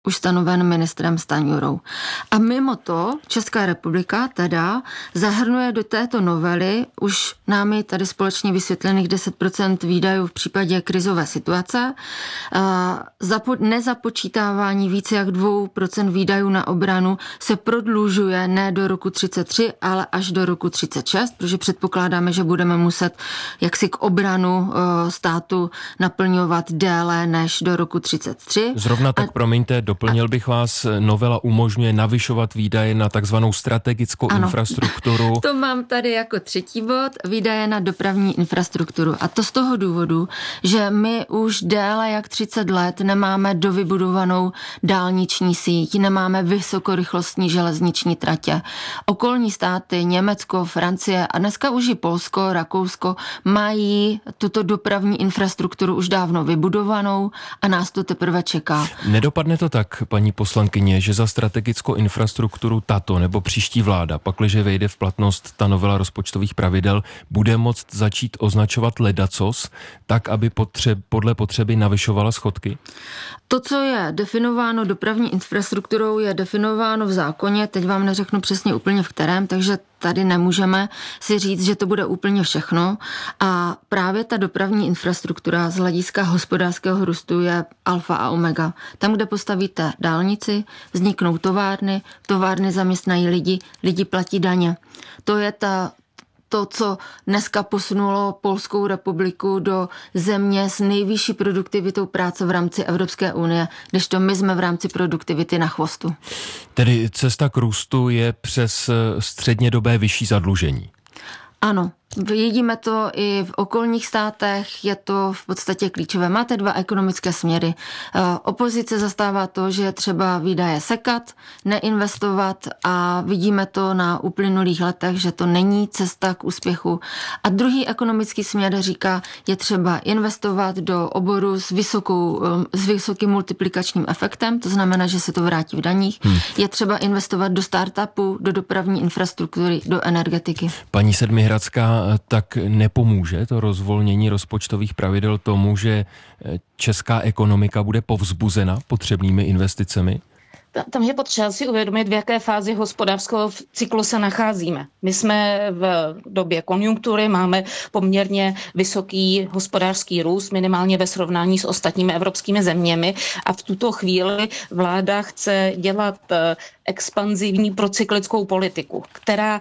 už stanoven ministrem Stanjurou. A mimo to Česká republika teda zahrnuje do této novely už námi tady společně vysvětlených 10% výdajů v případě krizové situace, nezapočítávání více jak 2% výdajů na obranu se prodlužuje ne do roku 33, ale až do roku 36, protože předpokládáme, že budeme muset jaksi k obranu státu naplňovat déle než do roku 33. Zrovna tak, promiňte, doplnil bych vás, novela umožňuje navyšovat výdaje na takzvanou strategickou infrastrukturu. To mám tady jako třetí bod, výdaje na dopravní infrastrukturu. A to z toho důvodu, že my už déle jak 30 let nemáme dovybudovanou dálniční síť, nemáme vysokorychlostní železniční tratě. Okolní státy, Německo, Francie a dneska už i Polsko, Rakousko mají tuto dopravní infrastrukturu už dávno vybudovanou a nás to teprve čeká. Nedopadne to tak, paní poslankyně, že za strategickou infrastrukturu tato nebo příští vláda, pakliže vejde v platnost ta novela rozpočtových pravidel, bude moct začít označovat ledacos, tak, aby podle potřeby navyšovala schodky? To, co je definováno dopravní infrastrukturou, je definováno v zákoně, teď vám neřeknu přesně úplně v kterém, takže tady nemůžeme si říct, že to bude úplně všechno. A právě ta dopravní infrastruktura z hlediska hospodářského růstu je alfa a omega. Tam, kde postavíte dálnici, vzniknou továrny zaměstnají lidi platí daně. To je to, co dneska posunulo Polskou republiku do země s nejvyšší produktivitou práce v rámci Evropské unie, kdežto my jsme v rámci produktivity na chvostu. Tedy cesta k růstu je přes střednědobé vyšší zadlužení. Ano. Vidíme to i v okolních státech, je to v podstatě klíčové. Máte dva ekonomické směry. Opozice zastává to, že je třeba výdaje sekat, neinvestovat a vidíme to na uplynulých letech, že to není cesta k úspěchu. A druhý ekonomický směr říká, je třeba investovat do oboru s vysokým multiplikačním efektem, to znamená, že se to vrátí v daních. Je třeba investovat do startupu, do dopravní infrastruktury, do energetiky. Paní Sedmihradská, tak nepomůže to rozvolnění rozpočtových pravidel tomu, že česká ekonomika bude povzbuzena potřebnými investicemi? Tam je potřeba si uvědomit, v jaké fázi hospodářského cyklu se nacházíme. My jsme v době konjunktury, máme poměrně vysoký hospodářský růst, minimálně ve srovnání s ostatními evropskými zeměmi a v tuto chvíli vláda chce dělat expanzivní procyklickou politiku, která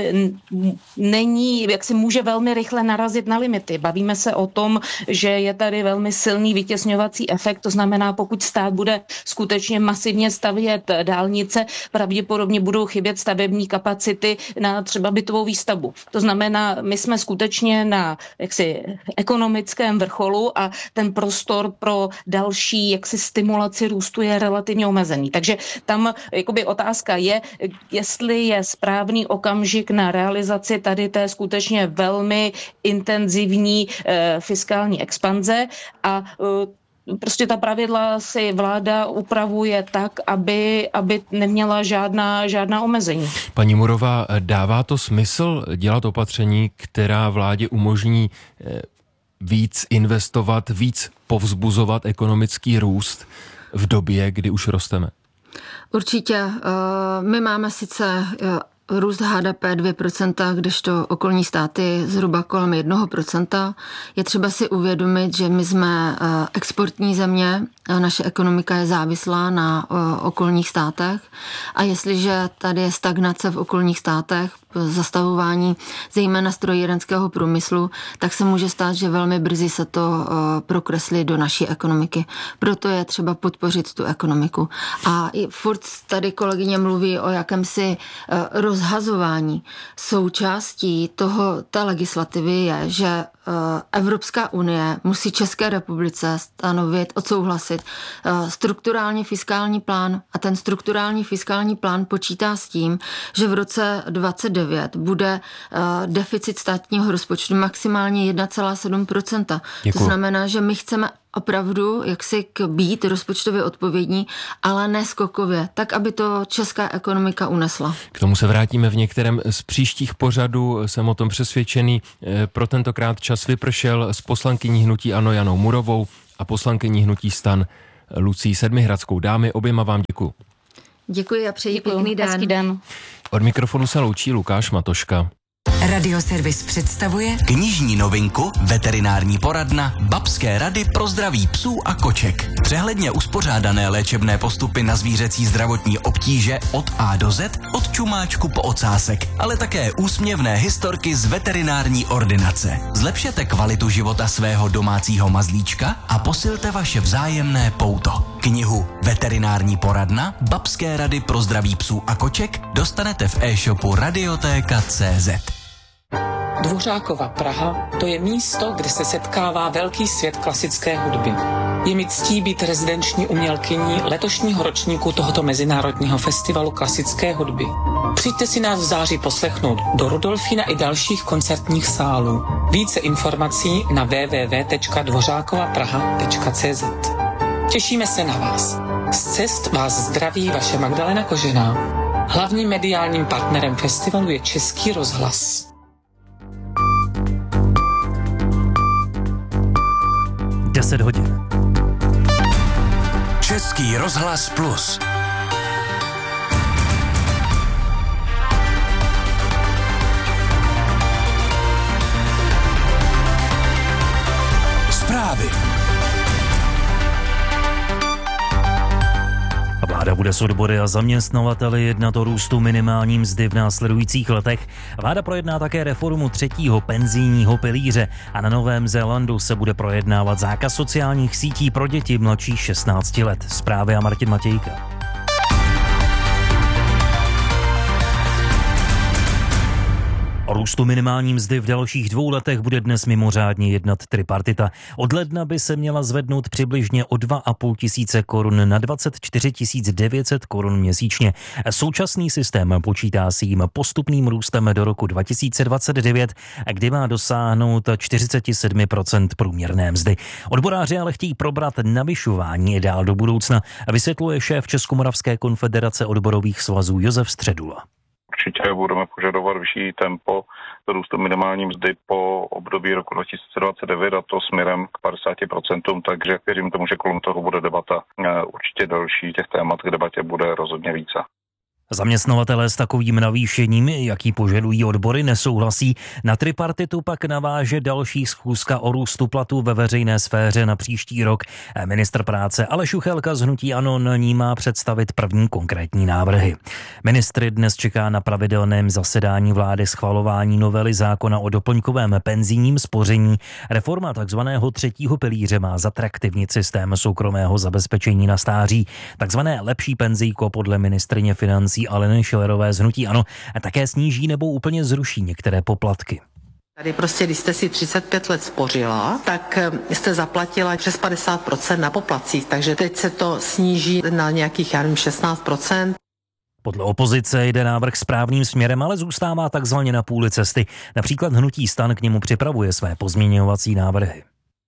není, jak si může velmi rychle narazit na limity. Bavíme se o tom, že je tady velmi silný vytěsňovací efekt, to znamená, pokud stát bude skutečně masivně stavět dálnice, pravděpodobně budou chybět stavební kapacity na třeba bytovou výstavbu. To znamená, my jsme skutečně na jaksi ekonomickém vrcholu a ten prostor pro další jaksi stimulaci růstu je relativně omezený. Takže tam jakoby otázka je, jestli je správný okamžik na realizaci tady té skutečně velmi intenzivní fiskální expanze a prostě ta pravidla si vláda upravuje tak, aby neměla žádná omezení. Paní Murová, dává to smysl dělat opatření, která vládě umožní víc investovat, víc povzbuzovat ekonomický růst v době, kdy už rosteme? Určitě. My máme sice růst HDP 2%, kdežto okolní státy zhruba kolem 1%. Je třeba si uvědomit, že my jsme exportní země, naše ekonomika je závislá na okolních státech a jestliže tady je stagnace v okolních státech, zastavování zejména strojírenského průmyslu, tak se může stát, že velmi brzy se to prokreslí do naší ekonomiky. Proto je třeba podpořit tu ekonomiku. A furt tady kolegyně mluví o jakémsi rozhazování. Součástí té legislativy je, že Evropská unie musí České republice odsouhlasit strukturální fiskální plán a ten strukturální fiskální plán počítá s tím, že v roce 2029 bude deficit státního rozpočtu maximálně 1,7%. To znamená, že my chceme opravdu jaksi být rozpočtově odpovědní, ale ne skokově, tak, aby to česká ekonomika unesla. K tomu se vrátíme v některém z příštích pořadů, jsem o tom přesvědčený. Pro tentokrát čas vypršel. S poslankyní hnutí ANO Janou Murovou a poslankyní hnutí STAN Lucí Sedmihradskou. Dámy, oběma vám děkuju. Děkuji a přeji pěkný den. Hezký den. Od mikrofonu se loučí Lukáš Matoška. Radioservis představuje knižní novinku, veterinární poradna, babské rady pro zdraví psů a koček. Přehledně uspořádané léčebné postupy na zvířecí zdravotní obtíže od A do Z, od čumáčku po ocásek, ale také úsměvné historky z veterinární ordinace. Zlepšete kvalitu života svého domácího mazlíčka a posilte vaše vzájemné pouto. Knihu Veterinární poradna, babské rady pro zdraví psů a koček dostanete v e-shopu Radiotéka.cz. Dvořákova Praha, to je místo, kde se setkává velký svět klasické hudby. Je mi ctí být rezidenční umělkyní letošního ročníku tohoto mezinárodního festivalu klasické hudby. Přijďte si nás v září poslechnout do Rudolfína i dalších koncertních sálů. Více informací na www.dvořákovapraha.cz. Těšíme se na vás. Z cest vás zdraví vaše Magdalena Kožená. Hlavním mediálním partnerem festivalu je Český rozhlas. hodin. Český rozhlas Plus. Zprávy. Vláda bude s odbory a zaměstnavateli jednat o růstu minimální mzdy v následujících letech. Vláda projedná také reformu 3. penzijního pilíře a na Novém Zélandu se bude projednávat zákaz sociálních sítí pro děti mladší 16 let. Zprávy a Martin Matějka. O růstu minimální mzdy v dalších 2 letech bude dnes mimořádně jednat tripartita. Od ledna by se měla zvednout přibližně o 2,5 tisíce korun na 24 900 korun měsíčně. Současný systém počítá s jím postupným růstem do roku 2029, kdy má dosáhnout 47% průměrné mzdy. Odboráři ale chtějí probrat navyšování dál do budoucna, vysvětluje šéf Českomoravské konfederace odborových svazů Josef Středula. Určitě budeme požadovat vyšší tempo růstu minimální mzdy po období roku 2029 a to směrem k 50%, takže věřím tomu, že kolem toho bude debata určitě další, těch témat k debatě bude rozhodně více. Zaměstnavatelé s takovým navýšením, jaký požadují odbory, nesouhlasí. Na tripartitu pak naváže další schůzka o růstu platů ve veřejné sféře na příští rok. Ministr práce Aleš Juchelka z hnutí ANO na ní má představit první konkrétní návrhy. Ministr dnes čeká na pravidelném zasedání vlády schvalování novely zákona o doplňkovém penzijním spoření. Reforma takzvaného 3. pilíře má zatraktivnit systém soukromého zabezpečení na stáří. Takzvané lepší penzijko podle ministryně financí Aleny Schillerové z hnutí ANO a také sníží nebo úplně zruší některé poplatky. Tady prostě, když jste si 35 let spořila, tak jste zaplatila přes 50% na poplatcích, takže teď se to sníží na nějakých, 16%. Podle opozice jde návrh správným směrem, ale zůstává takzvaně na půli cesty. Například hnutí STAN k němu připravuje své pozměňovací návrhy.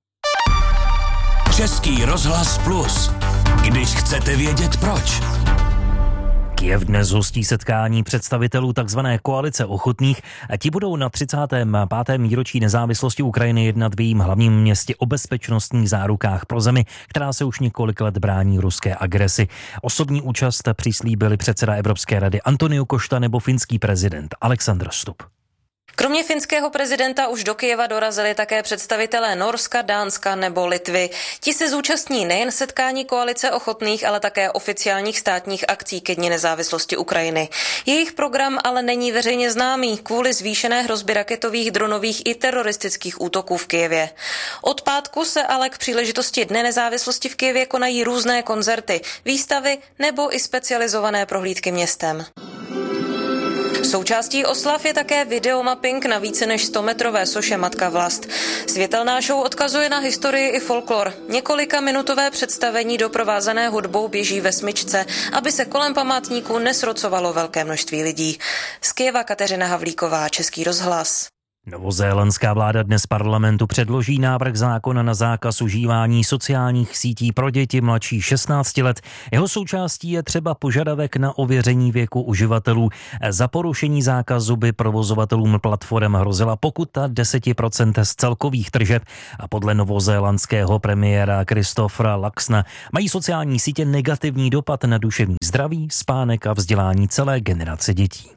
Český rozhlas Plus. Když chcete vědět proč. Kyjev dnes hostí setkání představitelů tzv. Koalice ochotných a ti budou na 35. výročí nezávislosti Ukrajiny jednat v jejím hlavním městě o bezpečnostních zárukách pro zemi, která se už několik let brání ruské agresi. Osobní účast přislíbili předseda Evropské rady Antonio Costa nebo finský prezident Alexander Stubb. Kromě finského prezidenta už do Kyjeva dorazili také představitelé Norska, Dánska nebo Litvy. Ti se zúčastní nejen setkání koalice ochotných, ale také oficiálních státních akcí ke dni nezávislosti Ukrajiny. Jejich program ale není veřejně známý kvůli zvýšené hrozbě raketových, dronových i teroristických útoků v Kyjevě. Od pátku se ale k příležitosti Dne nezávislosti v Kyjevě konají různé koncerty, výstavy nebo i specializované prohlídky městem. Součástí oslav je také videomapping na více než 100-metrové soše Matka Vlast. Světelná show odkazuje na historii i folklor. Několika minutové představení doprovázené hudbou běží ve smyčce, aby se kolem památníků nesrocovalo velké množství lidí. Z Kyjeva Kateřina Havlíková, Český rozhlas. Novozélandská vláda dnes parlamentu předloží návrh zákona na zákaz užívání sociálních sítí pro děti mladší 16 let. Jeho součástí je třeba požadavek na ověření věku uživatelů. Za porušení zákazu by provozovatelům platform hrozila pokuta 10% z celkových tržeb a podle novozélandského premiéra Christophera Luxona mají sociální sítě negativní dopad na duševní zdraví, spánek a vzdělání celé generace dětí.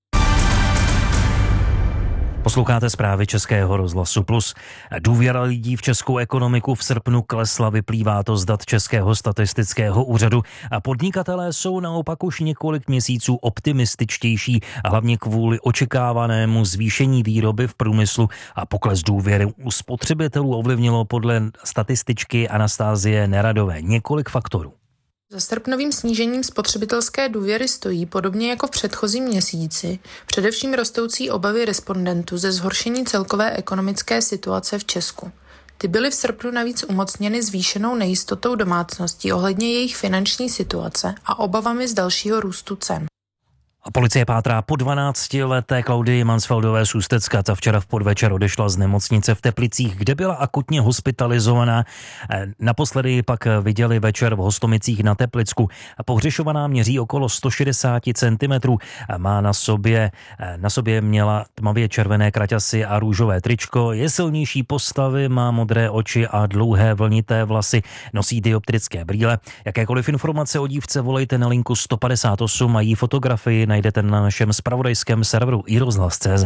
Posloucháte zprávy Českého rozhlasu Plus. Důvěra lidí v českou ekonomiku v srpnu klesla, vyplývá to z dat Českého statistického úřadu a podnikatelé jsou naopak už několik měsíců optimističtější a hlavně kvůli očekávanému zvýšení výroby v průmyslu a pokles důvěry u spotřebitelů ovlivnilo podle statističky Anastázie Neradové několik faktorů. Za srpnovým snížením spotřebitelské důvěry stojí, podobně jako v předchozím měsíci, především rostoucí obavy respondentů ze zhoršení celkové ekonomické situace v Česku. Ty byly v srpnu navíc umocněny zvýšenou nejistotou domácností ohledně jejich finanční situace a obavami z dalšího růstu cen. A policie pátrá po 12leté Klaudii Mansfeldové z Ústecka. Ta včera v podvečer odešla z nemocnice v Teplicích, kde byla akutně hospitalizovaná. Naposledy pak viděli večer v Hostomicích na Teplicku. Pohřešovaná měří okolo 160 cm. Na sobě měla tmavě červené kraťasy a růžové tričko. Je silnější postavy, má modré oči a dlouhé vlnité vlasy. Nosí dioptrické brýle. Jakékoliv informace o dívce volejte na linku 158 a její fotografii najdete na našem zpravodajském serveru iRozhlas.cz.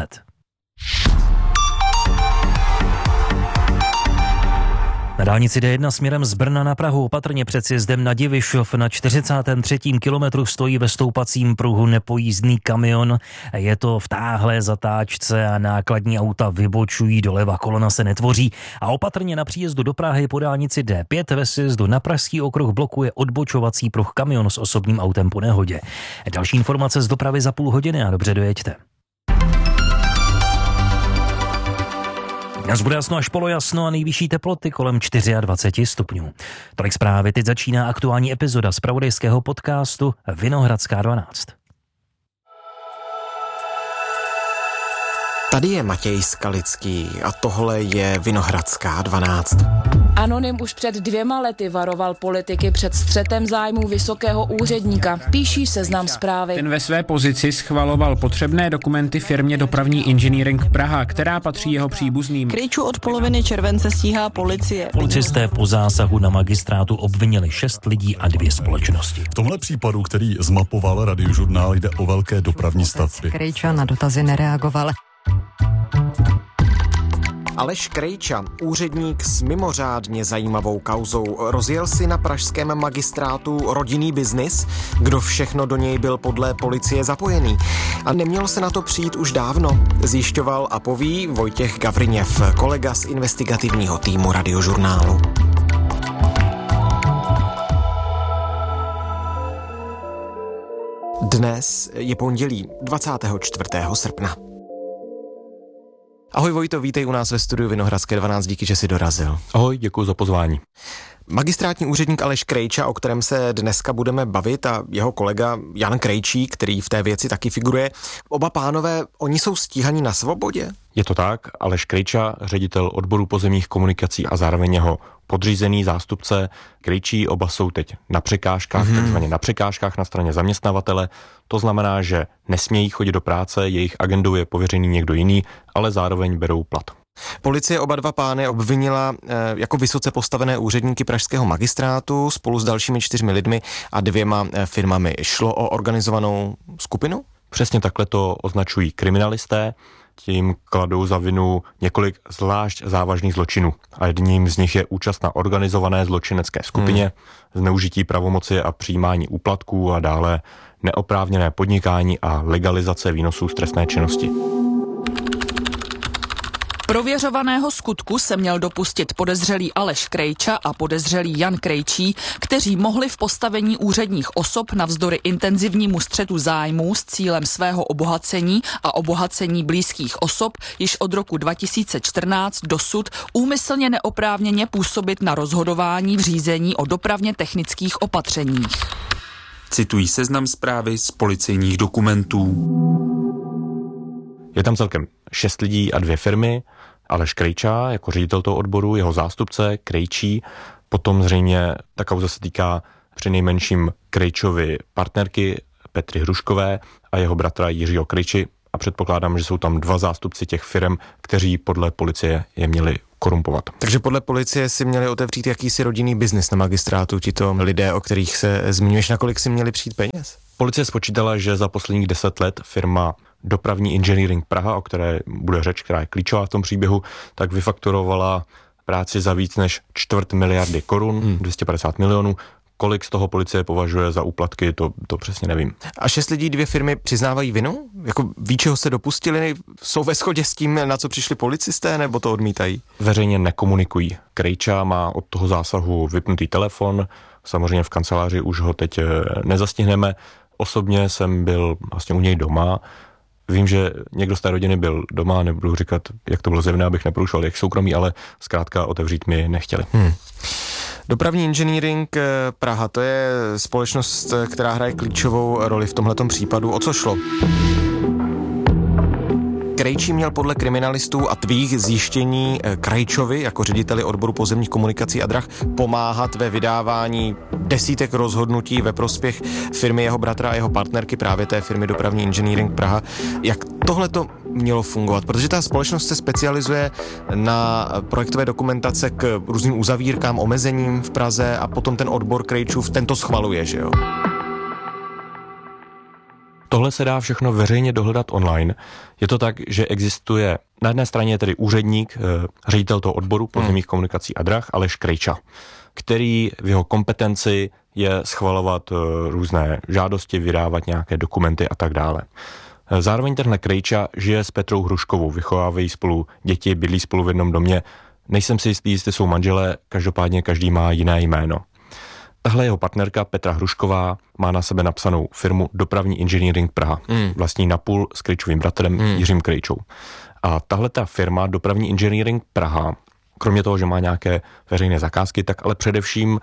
Na dálnici D1 směrem z Brna na Prahu opatrně před sjezdem na Divišov na 43. kilometru stojí ve stoupacím pruhu nepojízdný kamion. Je to v táhlé zatáčce a nákladní auta vybočují, doleva kolona se netvoří a opatrně na příjezdu do Prahy po dálnici D5 ve sjezdu na Pražský okruh blokuje odbočovací pruh kamion s osobním autem po nehodě. Další informace z dopravy za půl hodiny a dobře dojeďte. Dnes bude jasno až polojasno a nejvyšší teploty kolem 24 stupňů. Tolik zprávy, teď začíná aktuální epizoda zpravodajského podcastu Vinohradská 12. Tady je Matěj Skalický a tohle je Vinohradská 12. Anonym už před 2 lety varoval politiky před střetem zájmů vysokého úředníka, píší Seznam Zprávy. Ten ve své pozici schvaloval potřebné dokumenty firmě Dopravní inženýring Praha, která patří jeho příbuzným. Krejču od poloviny července stíhá policie. Policisté po zásahu na magistrátu obvinili 6 lidí a 2 společnosti. V tomhle případu, který zmapoval Radiožurnál, jde o velké dopravní stavby. Krejča na dotazy nereagoval. Aleš Krejča, úředník s mimořádně zajímavou kauzou, rozjel si na pražském magistrátu rodinný biznis, kdo všechno do něj byl podle policie zapojený. A nemělo se na to přijít už dávno, zjišťoval a poví Vojtěch Gavriněv, kolega z investigativního týmu Radiožurnálu. Dnes je pondělí 24. srpna. Ahoj Vojto, vítej u nás ve studiu Vinohradské 12, díky, že jsi dorazil. Ahoj, děkuji za pozvání. Magistrátní úředník Aleš Krejča, o kterém se dneska budeme bavit, a jeho kolega Jan Krejčí, který v té věci taky figuruje. Oba pánové, oni jsou stíhaní na svobodě? Je to tak, Aleš Krejča, ředitel odboru pozemních komunikací a zároveň jeho podřízený zástupce Krejčí, oba jsou teď na překážkách, takzvaně na překážkách na straně zaměstnavatele. To znamená, že nesmějí chodit do práce, jejich agendou je pověřený někdo jiný, ale zároveň berou plat. Policie oba dva pány obvinila jako vysoce postavené úředníky pražského magistrátu spolu s dalšími 4 lidmi a 2 firmami. Šlo o organizovanou skupinu? Přesně takhle to označují kriminalisté. Tím kladou za vinu několik zvlášť závažných zločinů. A jedním z nich je účast na organizované zločinecké skupině, zneužití pravomoci a přijímání úplatků a dále neoprávněné podnikání a legalizace výnosů z trestné činnosti. Prověřovaného skutku se měl dopustit podezřelý Aleš Krejča a podezřelý Jan Krejčí, kteří mohli v postavení úředních osob navzdory intenzivnímu střetu zájmů s cílem svého obohacení a obohacení blízkých osob již od roku 2014 dosud úmyslně neoprávněně působit na rozhodování v řízení o dopravně technických opatřeních. Citují Seznam Zprávy z policejních dokumentů. Je tam celkem 6 lidí a 2 firmy. Aleš Krejča jako ředitel toho odboru, jeho zástupce Krejčí, potom zřejmě ta kauza se týká přinejmenším Krejčovy partnerky Petry Hruškové a jeho bratra Jiřího Krejči a předpokládám, že jsou tam 2 zástupci těch firm, kteří podle policie je měli korumpovat. Takže podle policie si měli otevřít jakýsi rodinný biznis na magistrátu tito lidé, o kterých se zmiňuješ, nakolik si měli přijít peněz? Policie spočítala, že za posledních 10 let firma Dopravní inženýring Praha, o které bude řeč, která je klíčová v tom příběhu, tak vyfakturovala práci za víc než 250 miliardy korun, 250 milionů. Kolik z toho policie považuje za úplatky, to přesně nevím. A 6 lidí, 2 firmy přiznávají vinu? Jako ví, čeho se dopustili? Jsou ve shodě s tím, na co přišli policisté, nebo to odmítají? Veřejně nekomunikují. Krejča má od toho zásahu vypnutý telefon, samozřejmě v kanceláři už ho teď nezastihneme. Osobně jsem byl vlastně u něj doma. Vím, že někdo z té rodiny byl doma, nebudu říkat, jak to bylo zjevné, abych neporušoval jejich soukromí, ale zkrátka otevřít mi nechtěli. Dopravní inženýring Praha, to je společnost, která hraje klíčovou roli v tomhletom případu. O co šlo? Krejčí měl podle kriminalistů a tvých zjištění Krejčovi jako řediteli odboru pozemních komunikací a drah pomáhat ve vydávání desítek rozhodnutí ve prospěch firmy jeho bratra a jeho partnerky, právě té firmy Dopravní inženýring Praha. Jak tohle to mělo fungovat? Protože ta společnost se specializuje na projektové dokumentace k různým uzavírkám, omezením v Praze a potom ten odbor Krejčův tento schvaluje, že jo? Tohle se dá všechno veřejně dohledat online. Je to tak, že existuje na jedné straně tedy úředník, ředitel toho odboru pozemních komunikací a drah, Aleš Krejča, který v jeho kompetenci je schvalovat různé žádosti, vydávat nějaké dokumenty a tak dále. Zároveň tenhle Krejča žije s Petrou Hruškovou, vychovávají spolu děti, bydlí spolu v jednom domě. Nejsem si jistý, jestli jsou manželé, každopádně každý má jiné jméno. Tahle jeho partnerka Petra Hrušková má na sebe napsanou firmu Dopravní inženýring Praha. Vlastní napůl s Krejčovým bratrem Jiřím Krejčou. A tahle ta firma Dopravní inženýring Praha, kromě toho, že má nějaké veřejné zakázky, tak ale především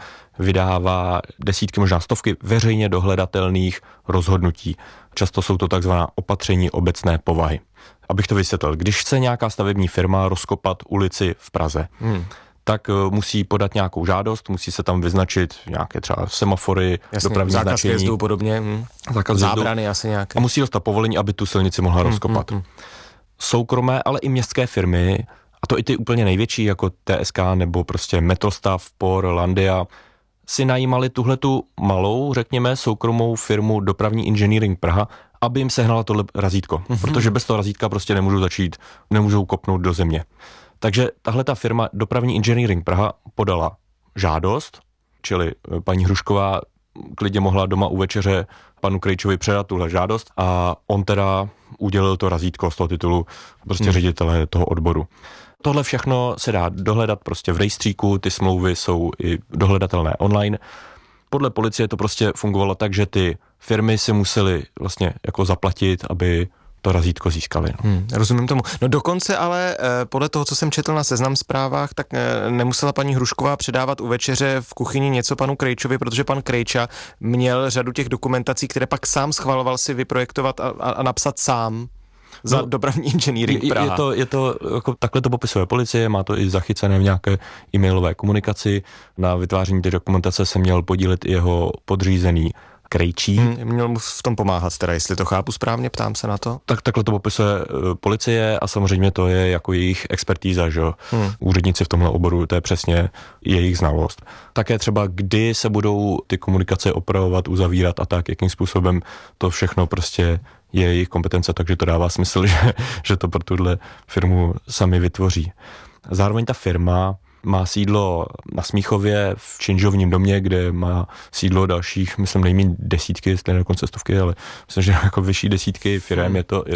vydává desítky, možná stovky veřejně dohledatelných rozhodnutí. Často jsou to takzvaná opatření obecné povahy. Abych to vysvětlil, když chce nějaká stavební firma rozkopat ulici v Praze, tak musí podat nějakou žádost, musí se tam vyznačit nějaké třeba semafory, dopravní zákaz značení. Zákaz vjezdu podobně. Zábrany asi nějaké. A musí dostat povolení, aby tu silnici mohla rozkopat. Soukromé, ale i městské firmy, a to i ty úplně největší, jako TSK nebo prostě Metrostav, POR, Landia, si najímali tuhletu malou, řekněme, soukromou firmu Dopravní inženýring Praha, aby jim sehnala tohle razítko. Protože bez toho razítka prostě nemůžou kopnout do země. Takže tahle ta firma Dopravní inženýring Praha podala žádost, čili paní Hrušková klidně mohla doma u večeře panu Krejčovi předat tuhle žádost a on teda udělil to razítko z toho titulu prostě ředitele toho odboru. Tohle všechno se dá dohledat prostě v rejstříku, ty smlouvy jsou i dohledatelné online. Podle policie to prostě fungovalo tak, že ty firmy si musely vlastně jako zaplatit, aby to razítko získali. Rozumím tomu. No dokonce ale podle toho, co jsem četl na Seznam Zprávách, tak nemusela paní Hrušková předávat u večeře v kuchyni něco panu Krejčovi, protože pan Krejča měl řadu těch dokumentací, které pak sám schvaloval si vyprojektovat a napsat sám za Dopravní inženýring Praha. Je to jako, takhle to popisuje policie, má to i zachycené v nějaké e-mailové komunikaci. Na vytváření té dokumentace se měl podílet i jeho podřízený Krejčí. Měl mu v tom pomáhat, teda jestli to chápu správně, ptám se na to. Tak takhle to popisuje policie a samozřejmě to je jako jejich expertíza, že úředníci v tomhle oboru, to je přesně jejich znalost. Také třeba, kdy se budou ty komunikace opravovat, uzavírat a tak, jakým způsobem to všechno prostě je jejich kompetence, takže to dává smysl, že to pro tuhle firmu sami vytvoří. Zároveň ta firma má sídlo na Smíchově v činžovním domě, kde má sídlo dalších, myslím, nejméně desítky, jestli ne dokonce stovky, ale myslím, že jako vyšší desítky firem. Je to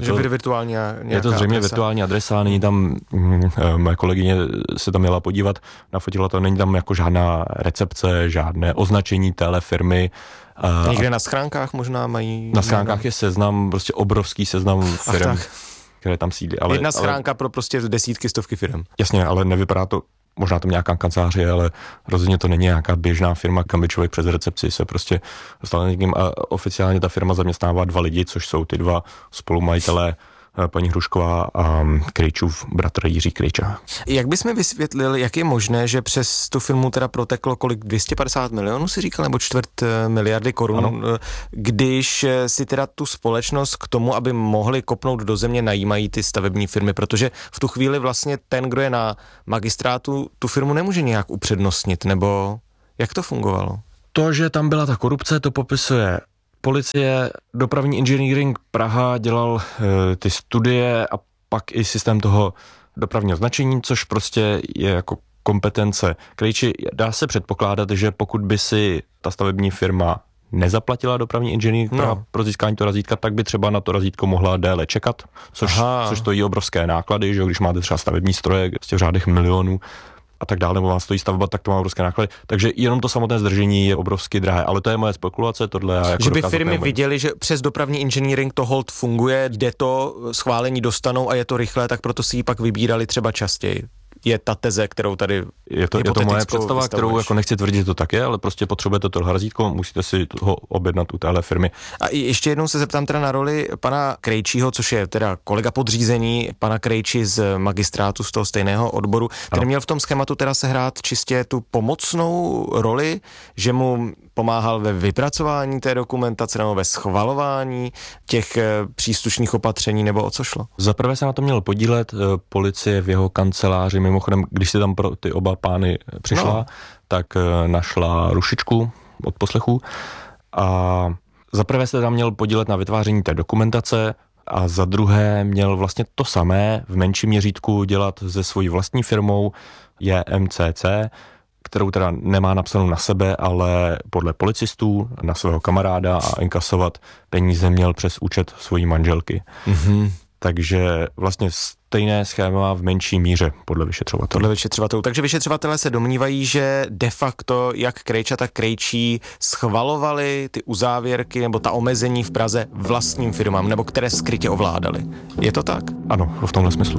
zřejmě virtuální adresa, není tam, moje kolegyně se tam měla podívat, nafotila to, není tam jako žádná recepce, žádné označení téhle firmy. Někde na schránkách možná mají? Na schránkách je seznam, prostě obrovský seznam firm, které tam sídlí. Jedna schránka pro prostě desítky, stovky firm. Jasně, ale nevypadá to, možná tam nějaká kancelář je, ale rozhodně to není nějaká běžná firma, kam by člověk přes recepci se prostě dostal někým a oficiálně ta firma zaměstnává 2 lidi, což jsou ty 2 spolumajitelé paní Hrušková a Krejčův bratr Jiří Krejča. Jak bys mi vysvětlil, jak je možné, že přes tu firmu teda proteklo kolik 250 milionů si říkal, nebo 250 miliardy korun, ano. Když si teda tu společnost k tomu, aby mohli kopnout do země, najímají ty stavební firmy, protože v tu chvíli vlastně ten, kdo je na magistrátu, tu firmu nemůže nějak upřednostnit, nebo jak to fungovalo? To, že tam byla ta korupce, to popisuje policie, dopravní inženýring Praha dělal ty studie a pak i systém toho dopravního značení, což prostě je jako kompetence Krejči. Dá se předpokládat, že pokud by si ta stavební firma nezaplatila dopravní inženýring Praha pro získání toho razítka, tak by třeba na to razítko mohla déle čekat, což stojí obrovské náklady, že když máte třeba stavební stroje v řádech milionů a tak dále, nebo vám stojí stavba, tak to má obrovské náklady. Takže jenom to samotné zdržení je obrovsky drahé, ale to je moje spekulace, tohle já jako že by firmy viděly, že přes dopravní inženýring to hold funguje, kde to schválení dostanou a je to rychlé, tak proto si ji pak vybírali třeba častěji. Je ta teze, kterou tady je to moje představa, kterou jako nechci tvrdit, že to tak je, ale prostě potřebujete tohle razítko, musíte si ho objednat u téhle firmy. A ještě jednou se zeptám teda na roli pana Krejčího, což je teda kolega podřízený pana Krejči z magistrátu, z toho stejného odboru. Ten měl v tom schématu teda sehrát čistě tu pomocnou roli, že mu pomáhal ve vypracování té dokumentace nebo ve schvalování těch příslušných opatření, nebo o co šlo? Za prvé se na to měl podílet policie v jeho kanceláři. Mimochodem, když si tam pro ty oba pány přišla, tak našla rušičku od poslechu a za prvé se tam měl podílet na vytváření té dokumentace a za druhé měl vlastně to samé v menším měřítku dělat se svojí vlastní firmou JMCC, kterou teda nemá napsanou na sebe, ale podle policistů na svého kamaráda a inkasovat peníze měl přes účet svojí manželky. Mm-hmm. Takže vlastně stejné schéma v menší míře podle vyšetřovatelů. Takže vyšetřovatelé se domnívají, že de facto jak Krejča, tak Krejčí schvalovali ty uzávěrky nebo ta omezení v Praze vlastním firmám, nebo které skrytě ovládali. Je to tak? Ano, v tomhle smyslu.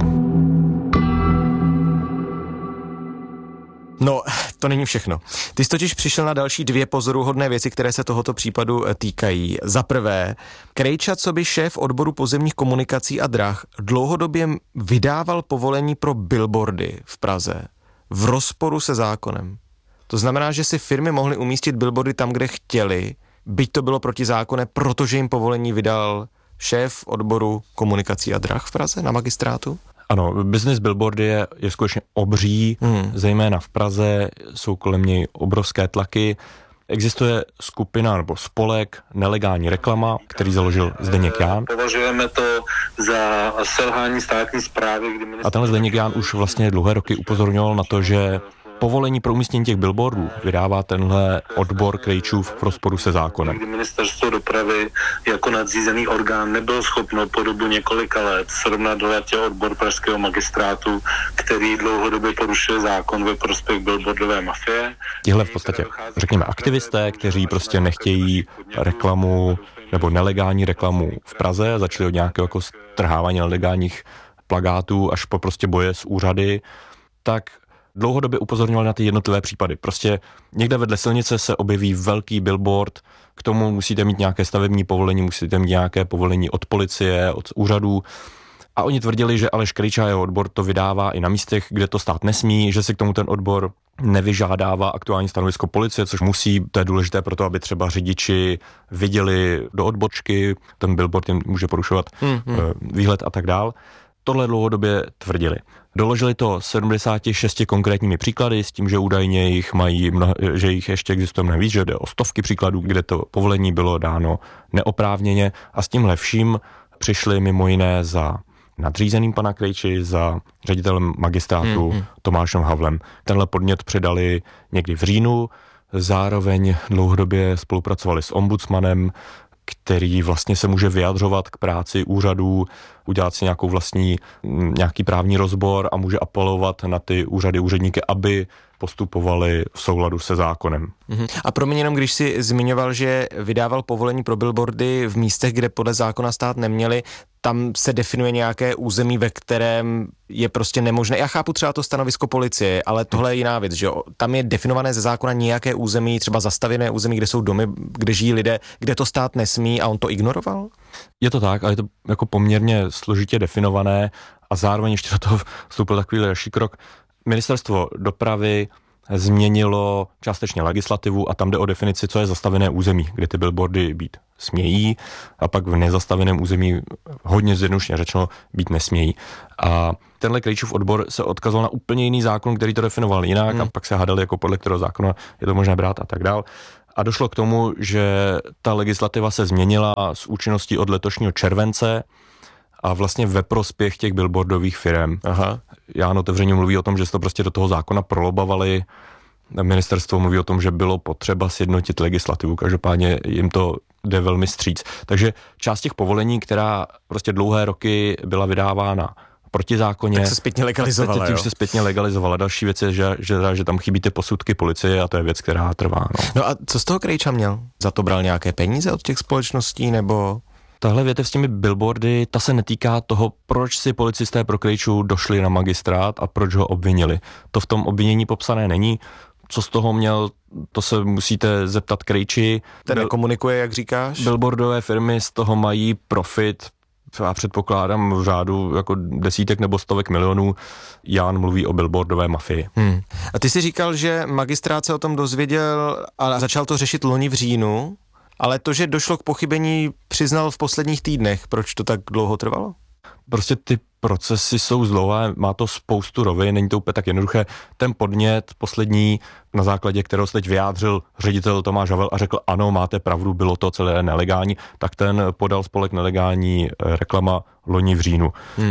No, to není všechno. Ty jsi totiž přišel na další 2 pozoruhodné věci, které se tohoto případu týkají. Za prvé, Krejča, coby šéf odboru pozemních komunikací a drah, dlouhodobě vydával povolení pro billboardy v Praze v rozporu se zákonem. To znamená, že si firmy mohly umístit billboardy tam, kde chtěli, byť to bylo protizákonné, protože jim povolení vydal šéf odboru komunikací a drah v Praze na magistrátu? Ano, business billboardy je skutečně obří, zejména v Praze, jsou kolem něj obrovské tlaky. Existuje skupina nebo spolek Nelegální reklama, který založil Zdeněk Ján. Považujeme to za selhání státní správy. A tenhle Zdeněk Ján už vlastně dlouhé roky upozorňoval na to, že povolení pro umístění těch billboardů vydává tenhle odbor Krejčův v rozporu se zákonem. Kdy ministerstvo dopravy jako nadřízený orgán nebyl schopno po dobu několika let srovnat do latě odbor pražského magistrátu, který dlouhodobě porušuje zákon ve prospěch billboardové mafie. Tihle v podstatě, řekněme, aktivisté, kteří prostě nechtějí reklamu nebo nelegální reklamu v Praze, začali od nějakého jako strhávání nelegálních plakátů až po prostě boje s úřady, tak dlouhodobě upozorňoval na ty jednotlivé případy. Prostě někde vedle silnice se objeví velký billboard, k tomu musíte mít nějaké stavební povolení, musíte mít nějaké povolení od policie, od úřadů. A oni tvrdili, že Aleš Krejča a jeho odbor to vydává i na místech, kde to stát nesmí, že si k tomu ten odbor nevyžádává aktuální stanovisko policie, což musí, to je důležité pro to, aby třeba řidiči viděli do odbočky, ten billboard jim může porušovat výhled a tak dál. Tohle dlouhodobě tvrdili. Doložili to 76 konkrétními příklady s tím, že údajně že jich ještě existuje mnohem víc, že jde o stovky příkladů, kde to povolení bylo dáno neoprávněně a s tímhle vším přišli mimo jiné za nadřízeným pana Krejči, za ředitelem magistrátu Tomášem Havlem. Tenhle podnět předali někdy v říjnu, zároveň dlouhodobě spolupracovali s ombudsmanem, který vlastně se může vyjadřovat k práci úřadů, udělat si nějaký právní rozbor a může apelovat na ty úřady, úředníky, aby postupovali v souladu se zákonem. A promiň, jenom když si zmiňoval, že vydával povolení pro billboardy v místech, kde podle zákona stát neměli, tam se definuje nějaké území, ve kterém je prostě nemožné. Já chápu třeba to stanovisko policie, ale tohle je jiná věc, že jo? Tam je definované ze zákona nějaké území, třeba zastavěné území, kde jsou domy, kde žijí lidé, kde to stát nesmí a on to ignoroval? Je to tak, ale je to jako poměrně složitě definované a zároveň ještě do toho vstoupil takový další krok. Ministerstvo dopravy změnilo částečně legislativu a tam jde o definici, co je zastavené území, kde ty billboardy být smějí a pak v nezastaveném území hodně zjednodušeně řečeno být nesmějí. A tenhle Krejčův odbor se odkazoval na úplně jiný zákon, který to definoval jinak a pak se hádali, jako podle kterého zákona je to možné brát a tak dál. A došlo k tomu, že ta legislativa se změnila s účinností od letošního července a vlastně ve prospěch těch billboardových firem. Jan otevřeně mluví o tom, že se to prostě do toho zákona prolobavali. Ministerstvo mluví o tom, že bylo potřeba sjednotit legislativu, každopádně jim to jde velmi stříc. Takže část těch povolení, která prostě dlouhé roky byla vydávána protizákonně, tak se zpětně legalizovala. Teď už se zpětně legalizovala. Další věc je, že tam chybí ty posudky policie a to je věc, která trvá. No a co z toho Krejča měl? Za to bral nějaké peníze od těch společností nebo... Tahle větev s těmi billboardy, ta se netýká toho, proč si policisté pro Krejču došli na magistrát a proč ho obvinili. To v tom obvinění popsané není. Co z toho měl, to se musíte zeptat Krejči. Ten nekomunikuje, jak říkáš? Billboardové firmy z toho mají profit, já předpokládám v řádu jako desítek nebo stovek milionů. Jan mluví o billboardové mafii. A ty si říkal, že magistrát se o tom dozvěděl a začal to řešit loni v říjnu, ale to, že došlo k pochybení, přiznal v posledních týdnech. Proč to tak dlouho trvalo? Prostě ty procesy jsou zdlouhé, má to spoustu rovin, není to úplně tak jednoduché. Ten podnět poslední, na základě kterého se teď vyjádřil ředitel Tomáš Havel a řekl, ano, máte pravdu, bylo to celé nelegální, tak ten podal spolek Nelegální reklama loni v říjnu.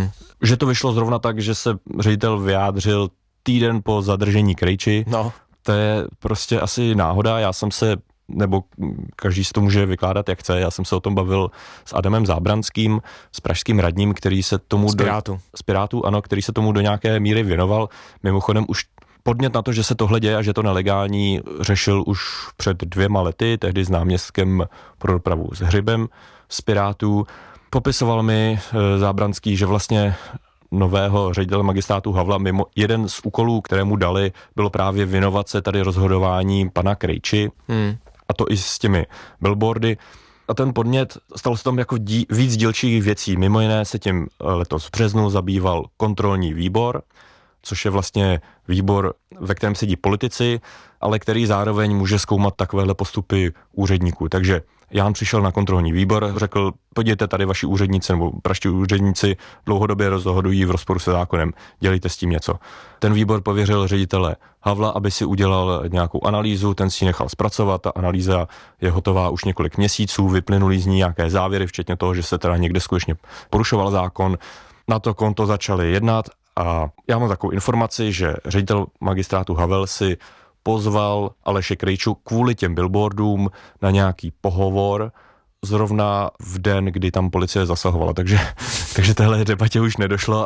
Že to vyšlo zrovna tak, že se ředitel vyjádřil týden po zadržení Krejči, to je prostě asi náhoda. Já jsem se, nebo každý si to může vykládat, jak chce. Já jsem se o tom bavil s Adamem Zábranským, s pražským radním, který se tomu... Z Pirátů, ano, který se tomu do nějaké míry věnoval. Mimochodem už podnět na to, že se tohle děje a že to nelegální, řešil už před 2 lety, tehdy s náměstkem pro dopravu s Hřibem z Pirátů. Popisoval mi Zábranský, že vlastně nového ředitele magistrátu Havla mimo jeden z úkolů, které mu dali, bylo právě věnovat se tady rozhodování pana Krejči. A to i s těmi billboardy. A ten podnět, stalo se tam jako víc dílčích věcí. Mimo jiné se tím letos v březnu zabýval kontrolní výbor, což je vlastně výbor, ve kterém sedí politici, ale který zároveň může zkoumat takovéhle postupy úředníků. Takže Jan přišel na kontrolní výbor, řekl, podívejte, tady vaši úředníci nebo praští úředníci dlouhodobě rozhodují v rozporu se zákonem, dělejte s tím něco. Ten výbor pověřil ředitele Havla, aby si udělal nějakou analýzu, ten si ji nechal zpracovat, ta analýza je hotová už několik měsíců, vyplynuly z ní nějaké závěry, včetně toho, že se teda někde skutečně porušoval zákon. Na to konto začali jednat a já mám takovou informaci, že ředitel magistrátu Havel si pozval Aleše Krejču kvůli těm billboardům na nějaký pohovor zrovna v den, kdy tam policie zasahovala. Takže téhle debatě už nedošlo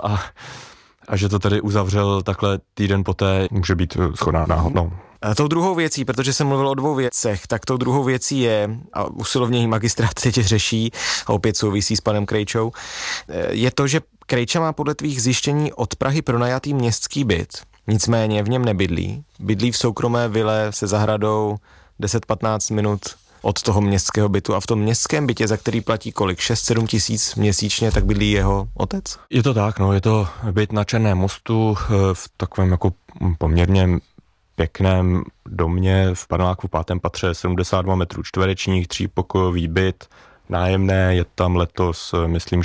a že to tady uzavřel takhle týden poté, může být shodná náhodou. A tou druhou věcí, protože jsem mluvil o 2 věcech, tak tou druhou věcí je, a usilovně magistrát teď řeší, a opět souvisí s panem Krejčou, je to, že Krejča má podle tvých zjištění od Prahy pronajatý městský byt. Nicméně v něm nebydlí. Bydlí v soukromé vile se zahradou 10-15 minut od toho městského bytu a v tom městském bytě, za který platí kolik? 6-7 tisíc měsíčně, tak bydlí jeho otec? Je to tak, no, je to byt na Černém mostu v takovém jako poměrně pěkném domě v paneláku v 5. patře, 72 metrů čtverečních, 3pokojový byt, nájemné, je tam letos, myslím,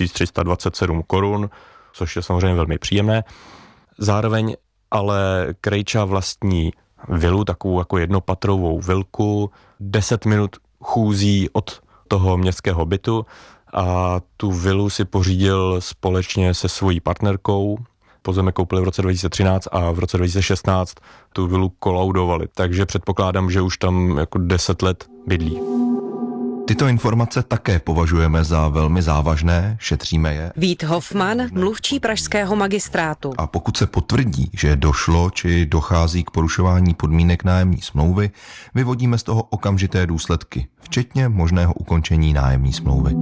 6327 korun, což je samozřejmě velmi příjemné. Zároveň ale Krejča vlastní vilu, takovou jako jednopatrovou vilku, 10 minut chůzí od toho městského bytu a tu vilu si pořídil společně se svojí partnerkou. Pozemek koupili v roce 2013 a v roce 2016 tu vilu kolaudovali, takže předpokládám, že už tam jako 10 let bydlí. Tyto informace také považujeme za velmi závažné, šetříme je. Vít Hofman, mluvčí pražského magistrátu. A pokud se potvrdí, že došlo či dochází k porušování podmínek nájemní smlouvy, vyvodíme z toho okamžité důsledky, včetně možného ukončení nájemní smlouvy.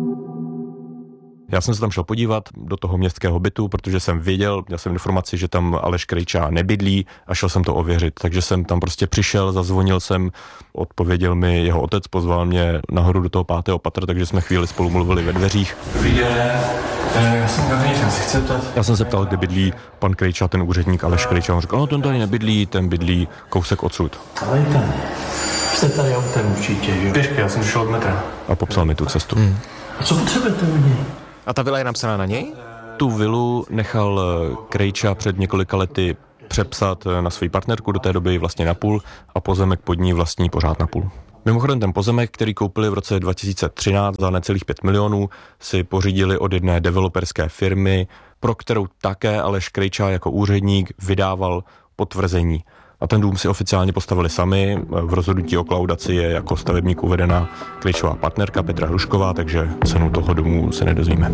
Já jsem se tam šel podívat do toho městského bytu, protože jsem měl jsem informaci, že tam Aleš Krejča nebydlí a šel jsem to ověřit. Takže jsem tam prostě přišel, zazvonil jsem, odpověděl mi jeho otec, pozval mě nahoru do toho 5. patra, takže jsme chvíli spolu mluvili ve dveřích. Já jsem Gavrík, si chci ptat. Já jsem se ptal, kde bydlí pan Krejča, ten úředník Aleš Krejča. On řekl, no ten tady nebydlí, ten bydlí kousek odsud. Ale ten, jste tady autem určitě, jo? Pěšky, já jsem šel od metra. A popsal mi tu cestu. A co potřebujete u něj? A ta vila je napsaná na něj? Tu vilu nechal Krejča před několika lety přepsat na svou partnerku, do té doby vlastně napůl, a pozemek pod ní vlastní pořád napůl. Mimochodem ten pozemek, který koupili v roce 2013 za necelých 5 milionů, si pořídili od jedné developerské firmy, pro kterou také Aleš Krejča jako úředník vydával potvrzení. A ten dům si oficiálně postavili sami. V rozhodnutí o kolaudaci je jako stavebník uvedena Krejčová partnerka Petra Hrušková, takže cenu toho domu se nedozvíme.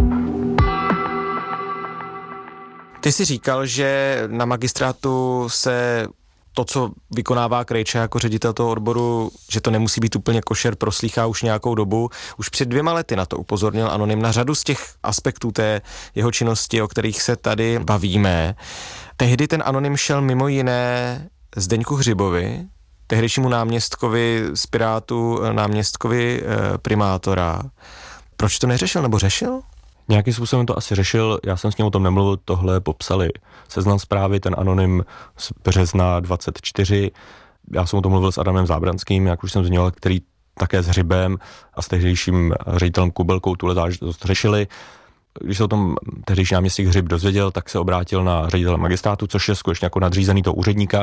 Ty jsi říkal, že na magistrátu se to, co vykonává Krejča jako ředitel toho odboru, že to nemusí být úplně košer, proslýchá už nějakou dobu. Už před 2 lety na to upozornil Anonym na řadu z těch aspektů té jeho činnosti, o kterých se tady bavíme. Tehdy ten Anonym šel mimo jiné Zdeňku Hřibovi, tehdejšímu náměstkovi z Pirátů, náměstkovi primátora. Proč to neřešil, nebo řešil? Nějakým způsobem to asi řešil, já jsem s ním o tom nemluvil, tohle popsali Seznam Zprávy, ten Anonym z března 24. Já jsem o tom mluvil s Adamem Zábranským, jak už jsem zmiňoval, který také s Hřibem a s tehdejším ředitelem Kubelkou tuhle záležitost řešili. Když se o tom tehdejší náměstek Hřib dozvěděl, tak se obrátil na ředitele magistrátu, což je skutečně jako nadřízený toho úředníka,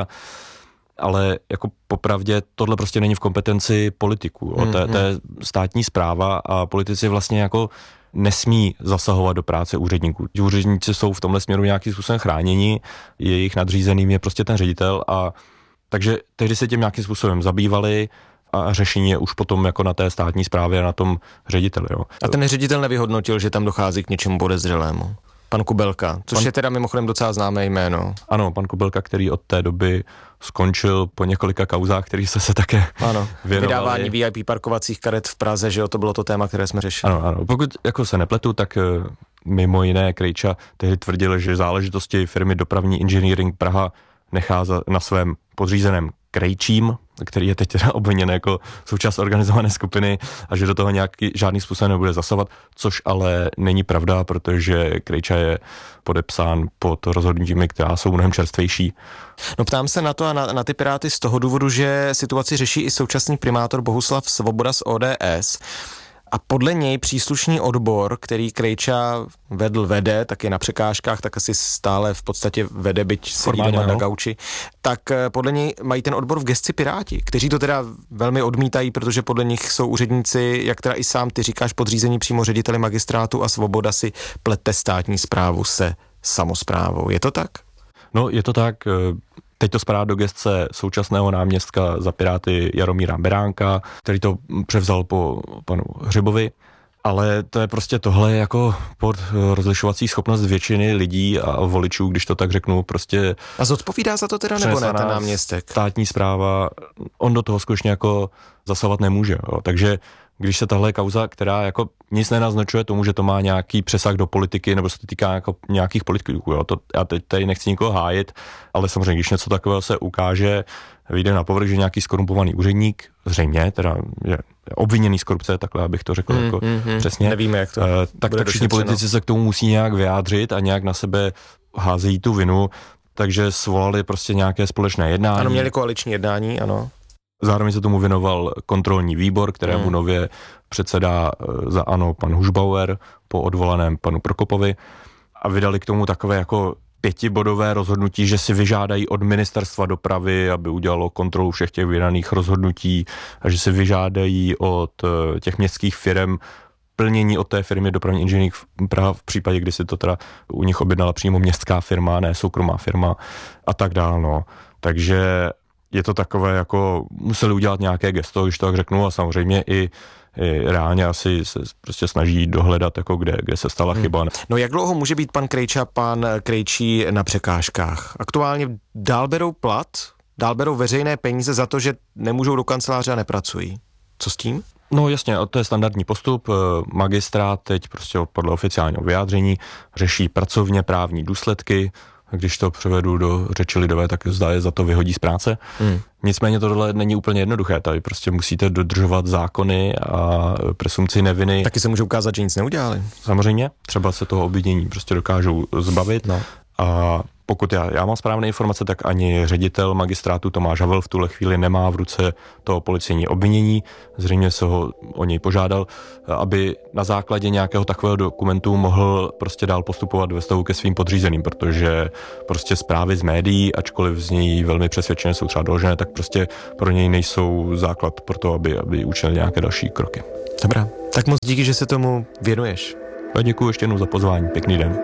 ale jako popravdě tohle prostě není v kompetenci politiků. To je státní správa a politici vlastně jako nesmí zasahovat do práce úředníků. Úředníci jsou v tomhle směru nějakým způsobem chráněni, jejich nadřízeným je prostě ten ředitel, a takže tehdy se tím nějakým způsobem zabývali a řešení je už potom jako na té státní správě a na tom řediteli. Jo. A ten ředitel nevyhodnotil, že tam dochází k něčemu podezřelému? Pan Kubelka, což je teda mimochodem docela známé jméno. Ano, pan Kubelka, který od té doby skončil po několika kauzách, který se také věnovali. Vydávání VIP parkovacích karet v Praze, že jo, to bylo to téma, které jsme řešili. Ano. Pokud jako se nepletu, tak mimo jiné Krejča tehdy tvrdil, že záležitosti firmy Dopravní inženýring Praha nechá na svém podřízeném Krejčím, který je teď teda obviněn jako součást organizované skupiny, a že do toho žádný způsob nebude zasahovat, což ale není pravda, protože Krejča je podepsán pod rozhodnutími, která jsou mnohem čerstvější. No ptám se na to a na ty Piráty z toho důvodu, že situaci řeší i současný primátor Bohuslav Svoboda z ODS. A podle něj příslušný odbor, který Krejča vede, tak je na překážkách, tak asi stále v podstatě vede, byť sedí doma na gauči, tak podle něj mají ten odbor v gesci Piráti, kteří to teda velmi odmítají, protože podle nich jsou úředníci, jak teda i sám ty říkáš, podřízení přímo řediteli magistrátu, a Svoboda si plete státní správu se samosprávou. Je to tak? No, je to tak. Teď to spadá do gesce současného náměstka za Piráty Jaromíra Beránka, který to převzal po panu Hřibovi, ale to je prostě tohle jako pod rozlišovací schopnost většiny lidí a voličů, když to tak řeknu, prostě... A zodpovídá za to teda, nebo ne, ten náměstek? Státní správa, on do toho skutečně jako zasahovat nemůže, jo. Takže když se tahle kauza, která jako nic nenaznačuje tomu, že to má nějaký přesah do politiky, nebo se to týká jako nějakých politiků, jo. To, já teď tady nechci nikoho hájit, ale samozřejmě, když něco takového se ukáže, vyjde na povrch, že nějaký skorumpovaný úředník, zřejmě, teda je obviněný z korupce, takhle abych to řekl jako přesně. Nevíme, jak to tak všichni politici se k tomu musí nějak vyjádřit a nějak na sebe házejí tu vinu, takže svolali prostě nějaké společné jednání. Ano, měli koaliční jednání, ano. Zároveň se tomu věnoval kontrolní výbor, kterému nově předsedá za ANO pan Hušbauer po odvolaném panu Prokopovi, a vydali k tomu takové jako 5bodové rozhodnutí, že si vyžádají od ministerstva dopravy, aby udělalo kontrolu všech těch vydaných rozhodnutí, a že si vyžádají od těch městských firem plnění od té firmy Dopravní inženýring Praha v případě, kdy si to teda u nich objednala přímo městská firma, ne soukromá firma a tak dál, no. Takže je to takové, jako museli udělat nějaké gesto, když to tak řeknu, a samozřejmě i reálně asi se prostě snaží dohledat, jako kde se stala chyba. No jak dlouho může být pan Krejča, pan Krejčí na překážkách? Aktuálně dál berou plat, dál berou veřejné peníze za to, že nemůžou do kanceláře a nepracují. Co s tím? No jasně, to je standardní postup. Magistrát teď prostě podle oficiálního vyjádření řeší pracovně právní důsledky. Když to převedu do řeči lidové, tak zdá je za to vyhodí z práce. Nicméně tohle není úplně jednoduché. Tady prostě musíte dodržovat zákony a presumpci neviny. Taky se může ukázat, že nic neudělali. Samozřejmě, třeba se toho obvinění prostě dokážou zbavit. No. A pokud já mám správné informace, tak ani ředitel magistrátu Tomáš Havel v tuhle chvíli nemá v ruce to policejní obvinění. Zřejmě se ho o něj požádal, aby na základě nějakého takového dokumentu mohl prostě dál postupovat ve vztahu ke svým podřízeným, protože prostě zprávy z médií, ačkoliv z něj velmi přesvědčené jsou třeba doložené, tak prostě pro něj nejsou základ pro to, aby učinil nějaké další kroky. Dobrá, tak moc díky, že se tomu věnuješ. A děkuji ještě jednou za pozvání. Pěkný den.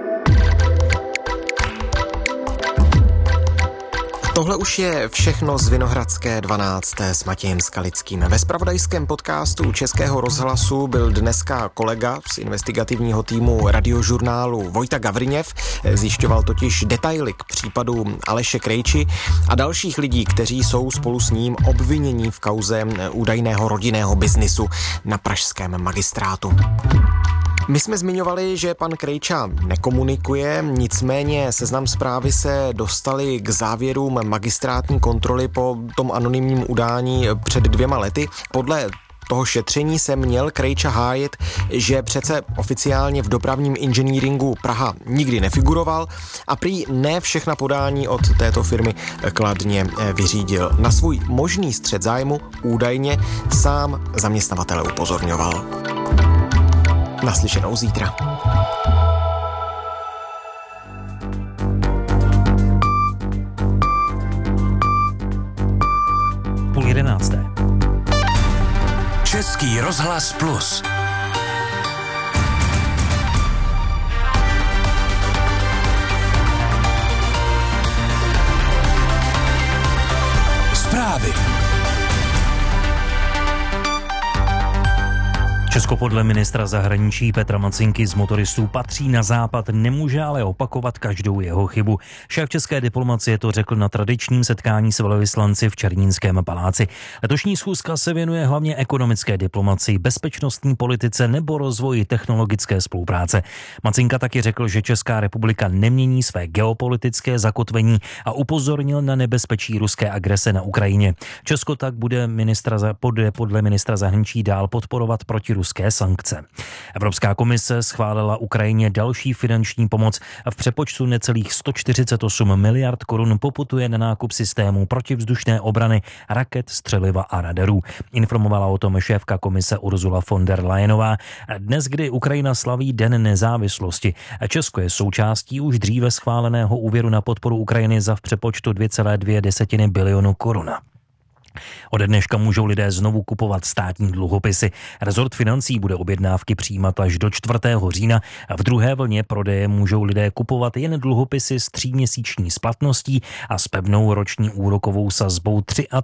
Tohle už je všechno z Vinohradské 12. s Matějem Skalickým. Ve zpravodajském podcastu Českého rozhlasu byl dneska kolega z investigativního týmu Radiožurnálu Vojta Gavriněv. Zjišťoval totiž detaily k případu Aleše Krejči a dalších lidí, kteří jsou spolu s ním obvinění v kauze údajného rodinného biznisu na pražském magistrátu. My jsme zmiňovali, že pan Krejča nekomunikuje, nicméně Seznam Zprávy se dostali k závěrům magistrátní kontroly po tom anonymním udání před 2 lety. Podle toho šetření se měl Krejča hájit, že přece oficiálně v dopravním inženýringu Praha nikdy nefiguroval a prý ne všechna podání od této firmy kladně vyřídil. Na svůj možný střet zájmu údajně sám zaměstnavatele upozorňoval. Naslyšenou zítra. Půl 11. Český rozhlas Plus. Zprávy. Česko podle ministra zahraničí Petra Macinky z motoristů patří na západ, nemůže ale opakovat každou jeho chybu. Šéf české diplomacie to řekl na tradičním setkání s velvyslanci v Černínském paláci. Letošní schůzka se věnuje hlavně ekonomické diplomacii, bezpečnostní politice nebo rozvoji technologické spolupráce. Macinka taky řekl, že Česká republika nemění své geopolitické zakotvení a upozornil na nebezpečí ruské agrese na Ukrajině. Česko tak bude podle ministra zahraničí dál podporovat protiruské sankce. Evropská komise schválila Ukrajině další finanční pomoc a v přepočtu necelých 148 miliard korun poputuje na nákup systémů protivzdušné obrany, raket, střeliva a radarů. Informovala o tom šéfka komise Ursula von der Leyenová. Dnes, kdy Ukrajina slaví Den nezávislosti, Česko je součástí už dříve schváleného úvěru na podporu Ukrajiny za v přepočtu 2,2 bilionu korun. Ode dneška můžou lidé znovu kupovat státní dluhopisy. Rezort financí bude objednávky přijímat až do 4. října a v druhé vlně prodeje můžou lidé kupovat jen dluhopisy s 3měsíční splatností a s pevnou roční úrokovou sazbou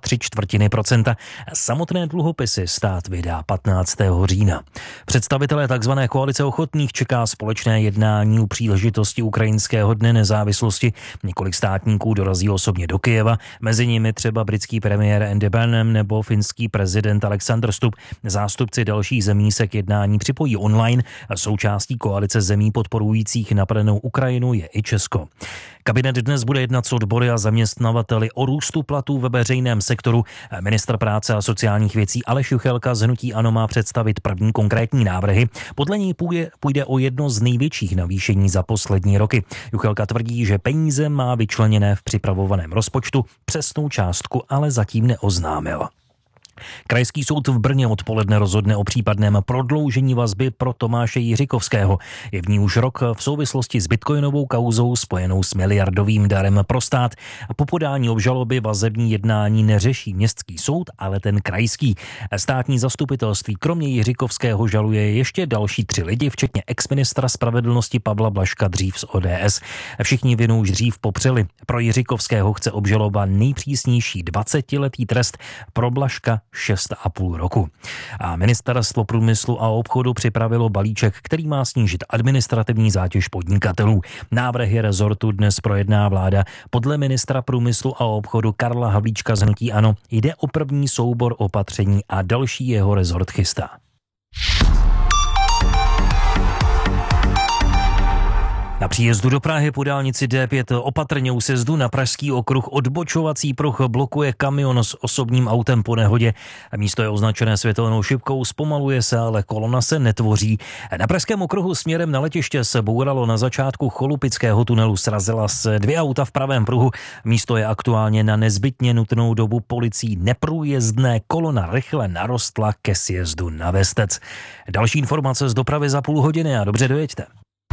3,75%. Samotné dluhopisy stát vydá 15. října. Představitelé tzv. Koalice ochotných čeká společné jednání u příležitosti ukrajinského dne nezávislosti. Několik státníků dorazí osobně do Kyjeva, mezi nimi třeba britský premiér Andy Burnham nebo finský prezident Alexander Stubb. Zástupci dalších zemí se k jednání připojí online. Součástí koalice zemí podporujících napadenou Ukrajinu je i Česko. Kabinet dnes bude jednat s odbory a zaměstnavateli o růstu platů ve veřejném sektoru. Ministr práce a sociálních věcí Aleš Juchelka z hnutí ANO má představit první konkrétní návrhy. Podle něj půjde o jedno z největších navýšení za poslední roky. Juchelka tvrdí, že peníze má vyčleněné v připravovaném rozpočtu, přesnou částku ale zatím neoznámil. Krajský soud v Brně odpoledne rozhodne o případném prodloužení vazby pro Tomáše Jiřikovského. Je v ní už rok v souvislosti s bitcoinovou kauzou spojenou s miliardovým darem pro stát. Po podání obžaloby vazební jednání neřeší městský soud, ale ten krajský. Státní zastupitelství kromě Jiřikovského žaluje ještě další 3 lidi, včetně exministra spravedlnosti Pavla Blažka dřív z ODS. Všichni vinu už dřív popřeli. Pro Jiřikovského chce obžaloba nejpřísnější 20letý trest, pro Blažka 6,5 roku. A ministerstvo průmyslu a obchodu připravilo balíček, který má snížit administrativní zátěž podnikatelů. Návrhy rezortu dnes projedná vláda. Podle ministra průmyslu a obchodu Karla Havlíčka z hnutí ANO jde o první soubor opatření a další jeho rezort chystá. Na příjezdu do Prahy po dálnici D5 opatrně u sjezdu na Pražský okruh odbočovací pruh blokuje kamion s osobním autem po nehodě. Místo je označené světelnou šipkou, zpomaluje se, ale kolona se netvoří. Na Pražském okruhu směrem na letiště se bouralo na začátku Cholupického tunelu, srazila se 2 auta v pravém pruhu. Místo je aktuálně na nezbytně nutnou dobu policií neprůjezdné, kolona rychle narostla ke sjezdu na Vestec. Další informace z dopravy za půl hodiny a dobře dojeďte.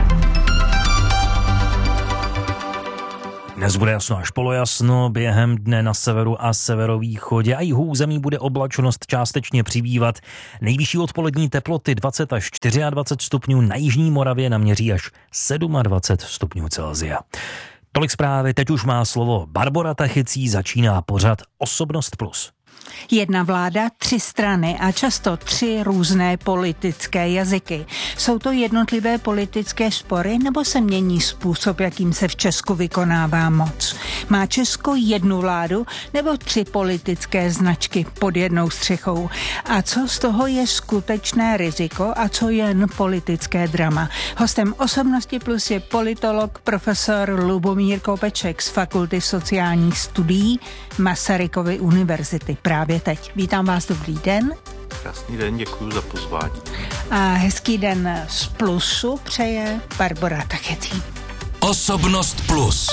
Dnes bude jasno až polojasno, během dne na severu a severovýchodě a jihu území bude oblačnost částečně přibývat. Nejvyšší odpolední teploty 20 až 24 stupňů, na jižní Moravě naměří až 27 stupňů Celsia. Tolik zprávy, teď už má slovo Barbora Tachycí, začíná pořad Osobnost plus. Jedna vláda, 3 strany a často 3 různé politické jazyky. Jsou to jednotlivé politické spory nebo se mění způsob, jakým se v Česku vykonává moc? Má Česko jednu vládu nebo 3 politické značky pod jednou střechou? A co z toho je skutečné riziko a co jen politické drama? Hostem Osobnosti plus je politolog profesor Lubomír Kopeček z Fakulty sociálních studií Masarykovy univerzity. Právě teď. Vítám vás, dobrý den. Krásný den, děkuji za pozvání. A hezký den z Plusu přeje Barbora Tachycí. Osobnost plus.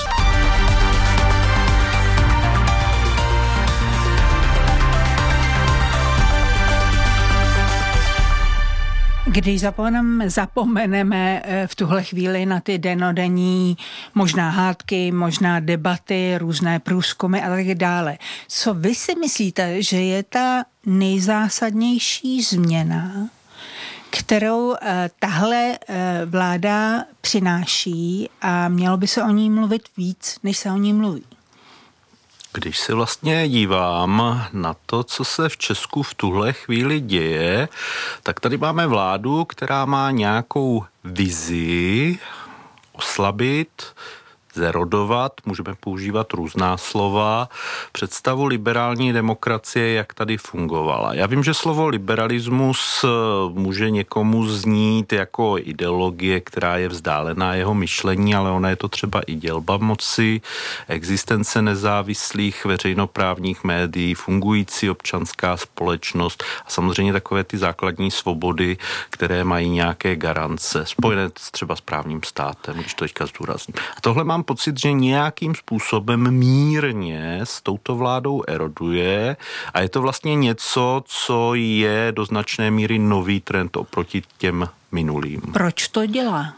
Když zapomeneme v tuhle chvíli na ty dennodenní možná hádky, možná debaty, různé průzkumy a tak dále. Co vy si myslíte, že je ta nejzásadnější změna, kterou tahle vláda přináší a mělo by se o ní mluvit víc, než se o ní mluví? Když se vlastně dívám na to, co se v Česku v tuhle chvíli děje, tak tady máme vládu, která má nějakou vizi oslabit, zerodovat, můžeme používat různá slova, představu liberální demokracie, jak tady fungovala. Já vím, že slovo liberalismus může někomu znít jako ideologie, která je vzdálená jeho myšlení, ale ona je to třeba i dělba moci, existence nezávislých veřejnoprávních médií, fungující občanská společnost a samozřejmě takové ty základní svobody, které mají nějaké garance, spojené třeba s právním státem, když to teďka zdůrazním. A tohle mám pocit, že nějakým způsobem mírně s touto vládou eroduje a je to vlastně něco, co je do značné míry nový trend oproti těm minulým. Proč to dělá?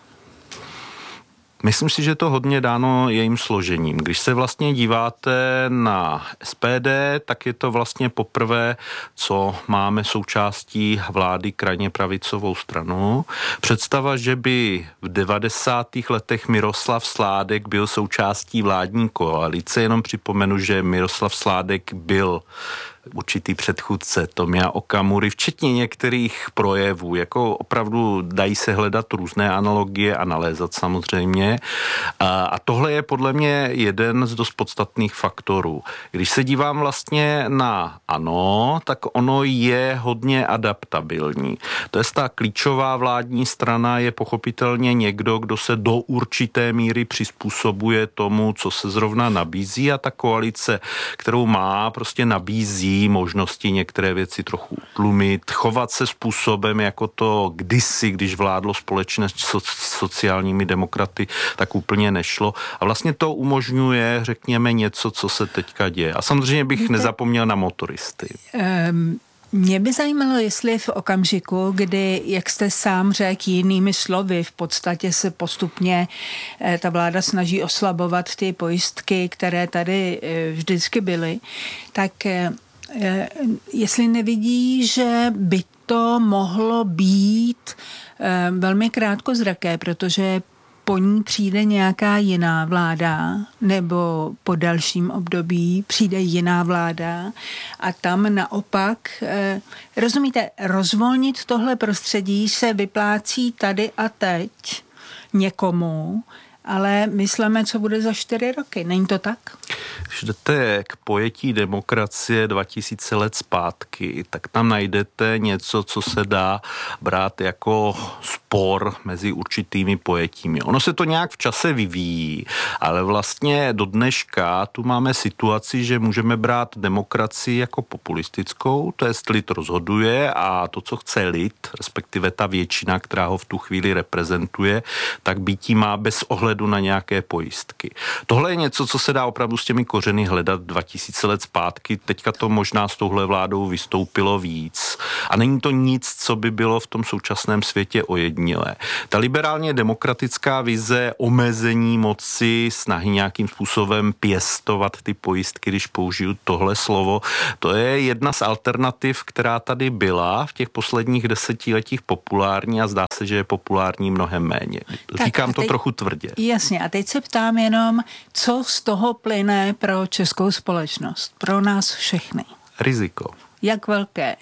Myslím si, že to hodně dáno jejím složením. Když se vlastně díváte na SPD, tak je to vlastně poprvé, co máme součástí vlády krajně pravicovou stranu. Představa, že by v 90. letech Miroslav Sládek byl součástí vládní koalice, jenom připomenu, že Miroslav Sládek byl určitý předchůdce Tomia Okamury, včetně některých projevů, jako opravdu dají se hledat různé analogie a nalézat samozřejmě. A tohle je podle mě jeden z dost podstatných faktorů. Když se dívám vlastně na ANO, tak ono je hodně adaptabilní. To je ta klíčová vládní strana, je pochopitelně někdo, kdo se do určité míry přizpůsobuje tomu, co se zrovna nabízí a ta koalice, kterou má, prostě nabízí možnosti některé věci trochu utlumit, chovat se způsobem, jako to kdysi, když vládlo společně s sociálními demokraty, tak úplně nešlo. A vlastně to umožňuje, řekněme, něco, co se teďka děje. A samozřejmě bych nezapomněl na motoristy. Mě by zajímalo, jestli v okamžiku, kdy, jak jste sám řekl jinými slovy, v podstatě se postupně ta vláda snaží oslabovat ty pojistky, které tady vždycky byly, tak jestli nevidí, že by to mohlo být velmi krátkozraké, protože po ní přijde nějaká jiná vláda, nebo po dalším období přijde jiná vláda a tam naopak, rozumíte, rozvolnit tohle prostředí se vyplácí tady a teď někomu, ale myslíme, co bude za 4 roky. Není to tak? Když jdete k pojetí demokracie 2000 let zpátky, tak tam najdete něco, co se dá brát jako spor mezi určitými pojetími. Ono se to nějak v čase vyvíjí, ale vlastně do dneška tu máme situaci, že můžeme brát demokracii jako populistickou, to jest lid rozhoduje a to, co chce lid, respektive ta většina, která ho v tu chvíli reprezentuje, tak býtí má bez ohledu na nějaké pojistky. Tohle je něco, co se dá opravdu s těmi kořeny hledat 2000 let zpátky. Teďka to možná s touhle vládou vystoupilo víc. A není to nic, co by bylo v tom současném světě ojedinělé. Ta liberálně demokratická vize omezení moci, snahy nějakým způsobem pěstovat ty pojistky, když použiju tohle slovo, to je jedna z alternativ, která tady byla v těch posledních desetiletích populární a zdá se, že je populární mnohem méně. Říkám to trochu tvrdě. Jasně, a teď se ptám jenom, co z toho plyne pro českou společnost, pro nás všechny. Riziko. Jak velké?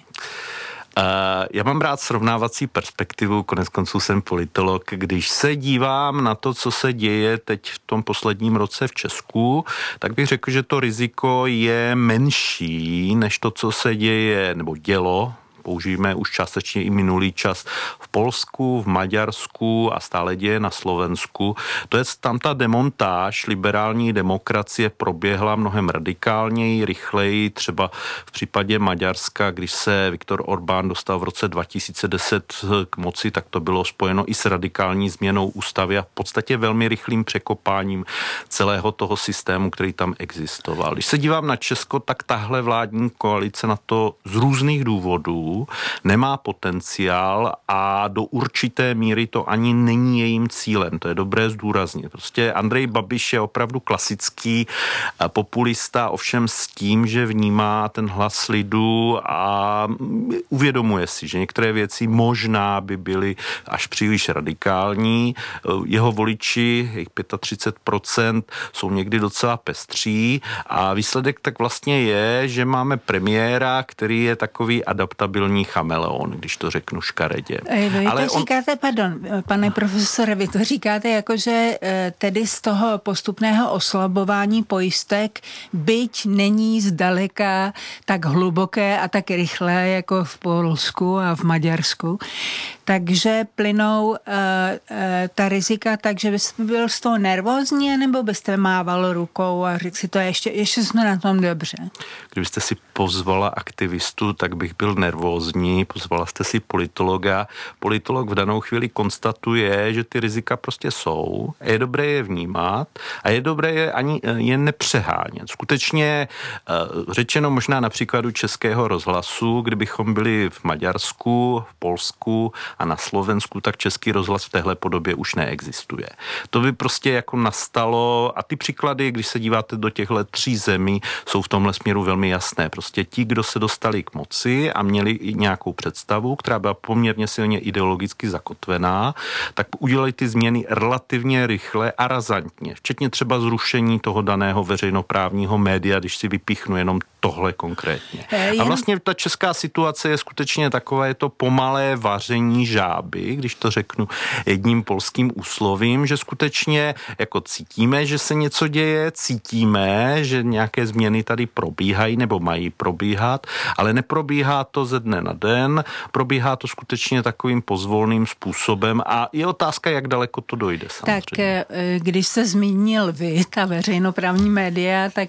Já mám rád srovnávací perspektivu, koneckonců jsem politolog. Když se dívám na to, co se děje teď v tom posledním roce v Česku, tak bych řekl, že to riziko je menší než to, co se děje nebo dělo. Použijeme už částečně i minulý čas v Polsku, v Maďarsku a stále děje na Slovensku. To je tam ta demontáž liberální demokracie proběhla mnohem radikálněji, rychleji. Třeba v případě Maďarska, když se Viktor Orbán dostal v roce 2010 k moci, tak to bylo spojeno i s radikální změnou ústavy a v podstatě velmi rychlým překopáním celého toho systému, který tam existoval. Když se dívám na Česko, tak tahle vládní koalice na to z různých důvodů nemá potenciál a do určité míry to ani není jejím cílem. To je dobré zdůraznit. Prostě Andrej Babiš je opravdu klasický populista, ovšem s tím, že vnímá ten hlas lidu a uvědomuje si, že některé věci možná by byly až příliš radikální. Jeho voliči, jejich 35%, jsou někdy docela pestří a výsledek tak vlastně je, že máme premiéra, který je takový adaptabilní chameleon, když to řeknu škaredě. Vy ale to říkáte, pardon, pane profesore, vy to říkáte jako, že tedy z toho postupného oslabování pojistek, byť není zdaleka tak hluboké a tak rychlé jako v Polsku a v Maďarsku, takže plynou ta rizika tak, že byste byl z toho nervózní, nebo byste mával rukou a řekl si to ještě jsme na tom dobře. Kdybyste si pozvala aktivistu, tak bych byl nervózní, pozvala jste si politologa. Politolog v danou chvíli konstatuje, že ty rizika prostě jsou. Je dobré je vnímat a je dobré je ani je nepřehánět. Skutečně řečeno možná na příkladu Českého rozhlasu, kdybychom byli v Maďarsku, v Polsku a na Slovensku, tak Český rozhlas v téhle podobě už neexistuje. To by prostě jako nastalo a ty příklady, když se díváte do těchto 3 zemí, jsou v tomhle směru velmi jasné. Prostě ti, kdo se dostali k moci a měli i nějakou představu, která byla poměrně silně ideologicky zakotvená, tak udělali ty změny relativně rychle a razantně. Včetně třeba zrušení toho daného veřejnoprávního média, když si vypíchnu jenom tohle konkrétně. A vlastně ta česká situace je skutečně takové, je to pomalé vaření žáby, když to řeknu jedním polským úslovím, že skutečně jako cítíme, že se něco děje, cítíme, že nějaké změny tady probíhají nebo mají probíhat, ale neprobíhá to ze dne na den, probíhá to skutečně takovým pozvolným způsobem a je otázka, jak daleko to dojde samozřejmě. Tak když se zmínil vy, ta veřejnoprávní média, tak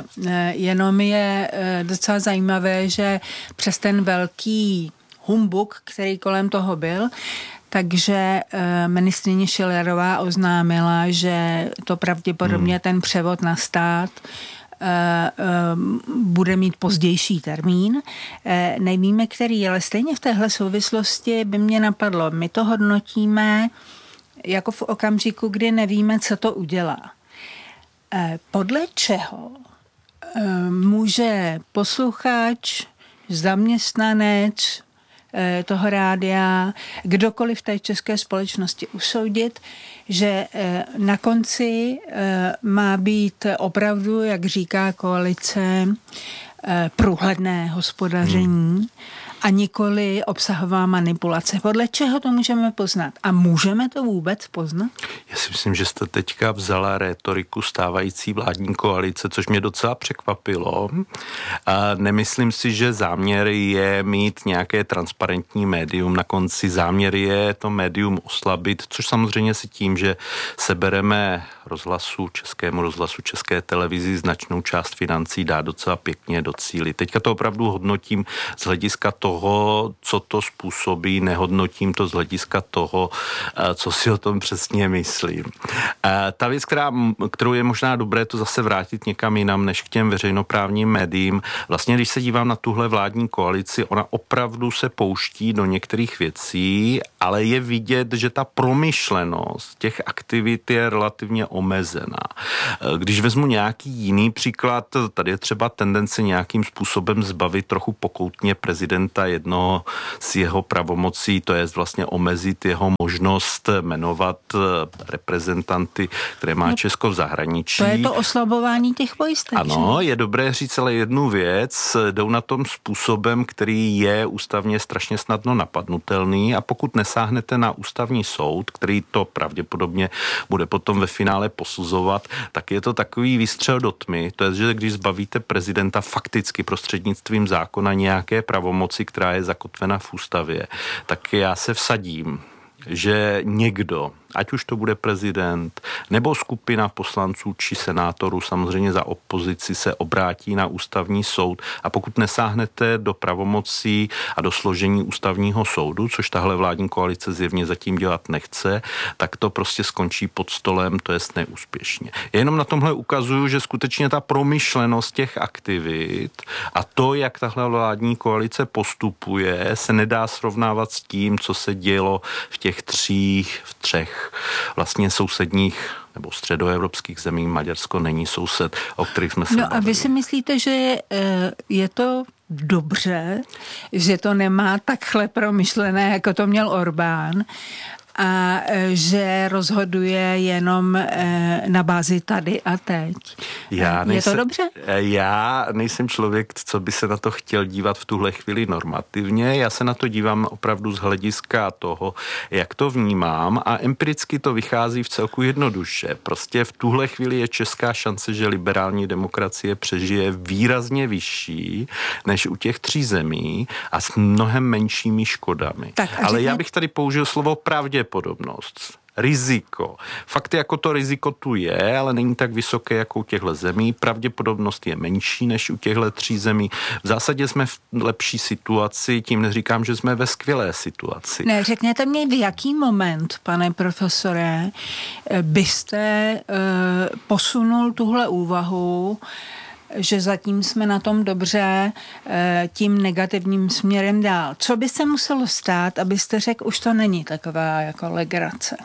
jenom je docela zajímavé, že přes ten velký humbuk, který kolem toho byl, takže ministryně Schillerová oznámila, že to pravděpodobně ten převod na stát bude mít pozdější termín. Nevíme, který, ale stejně v téhle souvislosti by mě napadlo, my to hodnotíme jako v okamžiku, kdy nevíme, co to udělá. Podle čeho může posluchač, zaměstnanec toho rádia, kdokoliv v té české společnosti usoudit, že na konci má být opravdu, jak říká koalice, průhledné hospodaření a nikoli obsahová manipulace. Podle čeho to můžeme poznat? A můžeme to vůbec poznat? Já si myslím, že jste teďka vzala rétoriku stávající vládní koalice, což mě docela překvapilo. A nemyslím si, že záměr je mít nějaké transparentní médium. Na konci záměr je to médium oslabit, což samozřejmě si tím, že sebereme Českému rozhlasu, České televizi značnou část financí, dá docela pěkně docílit. Teďka to opravdu hodnotím z hlediska toho, co to způsobí, nehodnotím to z hlediska toho, co si o tom přesně myslím. Ta věc, kterou je možná dobré to zase vrátit někam jinam, než k těm veřejnoprávním médiím. Vlastně, když se dívám na tuhle vládní koalici, ona opravdu se pouští do některých věcí, ale je vidět, že ta promyšlenost těch aktivit je relativně omezená. Když vezmu nějaký jiný příklad, tady je třeba tendence nějakým způsobem zbavit trochu pokoutně prezidenta jednoho z jeho pravomocí, to je vlastně omezit jeho možnost jmenovat reprezentanty, které má Česko v zahraničí. To je to oslabování těch pojistek. Ano, je dobré říct ale jednu věc, jdou na tom způsobem, který je ústavně strašně snadno napadnutelný a pokud nesáhnete na ústavní soud, který to pravděpodobně bude potom ve finále posuzovat, tak je to takový výstřel do tmy. To je, že když zbavíte prezidenta fakticky prostřednictvím zákona nějaké pravomoci, která je zakotvena v ústavě, tak já se vsadím, že někdo, ať už to bude prezident, nebo skupina poslanců či senátorů, samozřejmě za opozici, se obrátí na ústavní soud a pokud nesáhnete do pravomocí a do složení ústavního soudu, což tahle vládní koalice zjevně zatím dělat nechce, tak to prostě skončí pod stolem, to jest neúspěšně. Já jenom na tomhle ukazuju, že skutečně ta promyšlenost těch aktivit a to, jak tahle vládní koalice postupuje, se nedá srovnávat s tím, co se dělo v těch třech vlastně sousedních nebo středoevropských zemí. Maďarsko není soused, o kterých jsme se bavili. A vy si myslíte, že je to dobře, že to nemá takhle promyšlené, jako to měl Orbán, a že rozhoduje jenom na bázi tady a teď. Je to dobře? Já nejsem člověk, co by se na to chtěl dívat v tuhle chvíli normativně. Já se na to dívám opravdu z hlediska toho, jak to vnímám a empiricky to vychází v celku jednoduše. Prostě v tuhle chvíli je česká šance, že liberální demokracie přežije výrazně vyšší než u těch 3 zemí a s mnohem menšími škodami. Ale já bych tady použil slovo pravděpodobnost. Riziko. Fakt jako to riziko tu je, ale není tak vysoké jako u těchto zemí. Pravděpodobnost je menší než u těchto 3 zemí. V zásadě jsme v lepší situaci, tím neříkám, že jsme ve skvělé situaci. Ne, řekněte mi, v jaký moment, pane profesore, byste posunul tuhle úvahu, že zatím jsme na tom dobře, tím negativním směrem dál. Co by se muselo stát, abyste řekl, už to není taková jako legrace?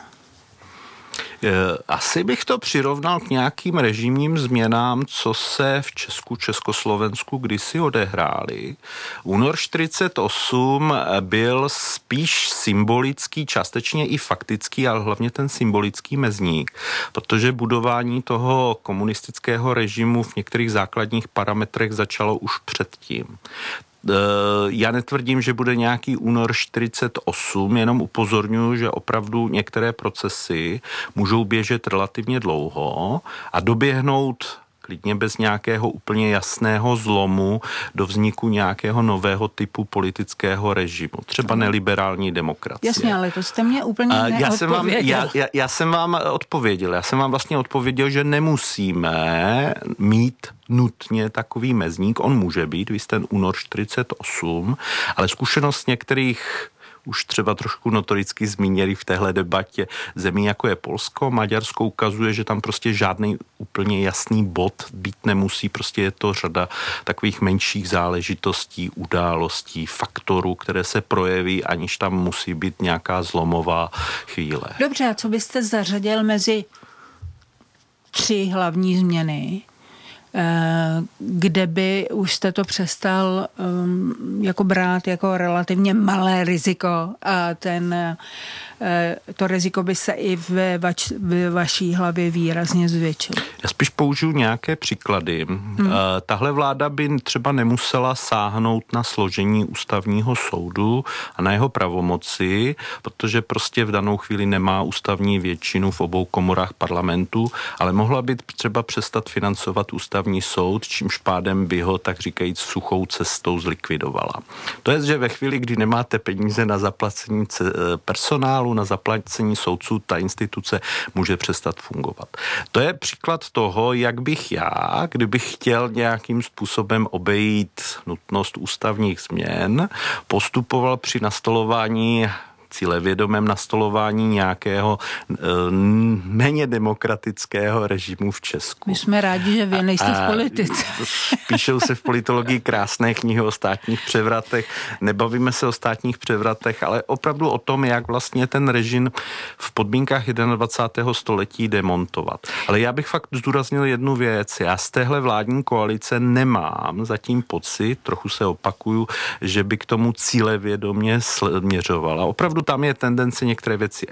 Asi bych to přirovnal k nějakým režimním změnám, co se v Česku, Československu kdysi odehrály. Únor 48 byl spíš symbolický, částečně i faktický, ale hlavně ten symbolický mezník, protože budování toho komunistického režimu v některých základních parametrech začalo už předtím. Já netvrdím, že bude nějaký únor 48, jenom upozorňuji, že opravdu některé procesy můžou běžet relativně dlouho a doběhnout klidně bez nějakého úplně jasného zlomu do vzniku nějakého nového typu politického režimu. Třeba neliberální demokracie. Jasně, ale to jste mě úplně neodpověděl. Já jsem vám odpověděl. Já jsem vám vlastně odpověděl, že nemusíme mít nutně takový mezník. On může být, víc ten únor 48, ale zkušenost některých už třeba trošku notoricky zmínili v téhle debatě zemí, jako je Polsko. Maďarsko ukazuje, že tam prostě žádný úplně jasný bod být nemusí, prostě je to řada takových menších záležitostí, událostí, faktorů, které se projeví, aniž tam musí být nějaká zlomová chvíle. Dobře, a co byste zařadil mezi 3 hlavní změny, kde by už jste to přestal jako brát jako relativně malé riziko a to riziko by se i ve vaší hlavě výrazně zvětšilo? Já spíš použiju nějaké příklady. Tahle vláda by třeba nemusela sáhnout na složení ústavního soudu a na jeho pravomoci, protože prostě v danou chvíli nemá ústavní většinu v obou komorách parlamentu, ale mohla by třeba přestat financovat ústavní soud, čímž pádem by ho, tak říkajíc, suchou cestou zlikvidovala. To je, že ve chvíli, kdy nemáte peníze na zaplacení personálu, na zaplacení soudců, ta instituce může přestat fungovat. To je příklad toho, jak bych já, kdybych chtěl nějakým způsobem obejít nutnost ústavních změn, postupoval při nastolování cílevědomém nastolování nějakého méně demokratického režimu v Česku. My jsme rádi, že vy nejste v politice. Píšou se v politologii krásné knihy o státních převratech. Nebavíme se o státních převratech, ale opravdu o tom, jak vlastně ten režim v podmínkách 21. století demontovat. Ale já bych fakt zdůraznil jednu věc. Já z téhle vládní koalice nemám zatím pocit, trochu se opakuju, že by k tomu cílevědomě směřovala. Opravdu tam je tendence některé věci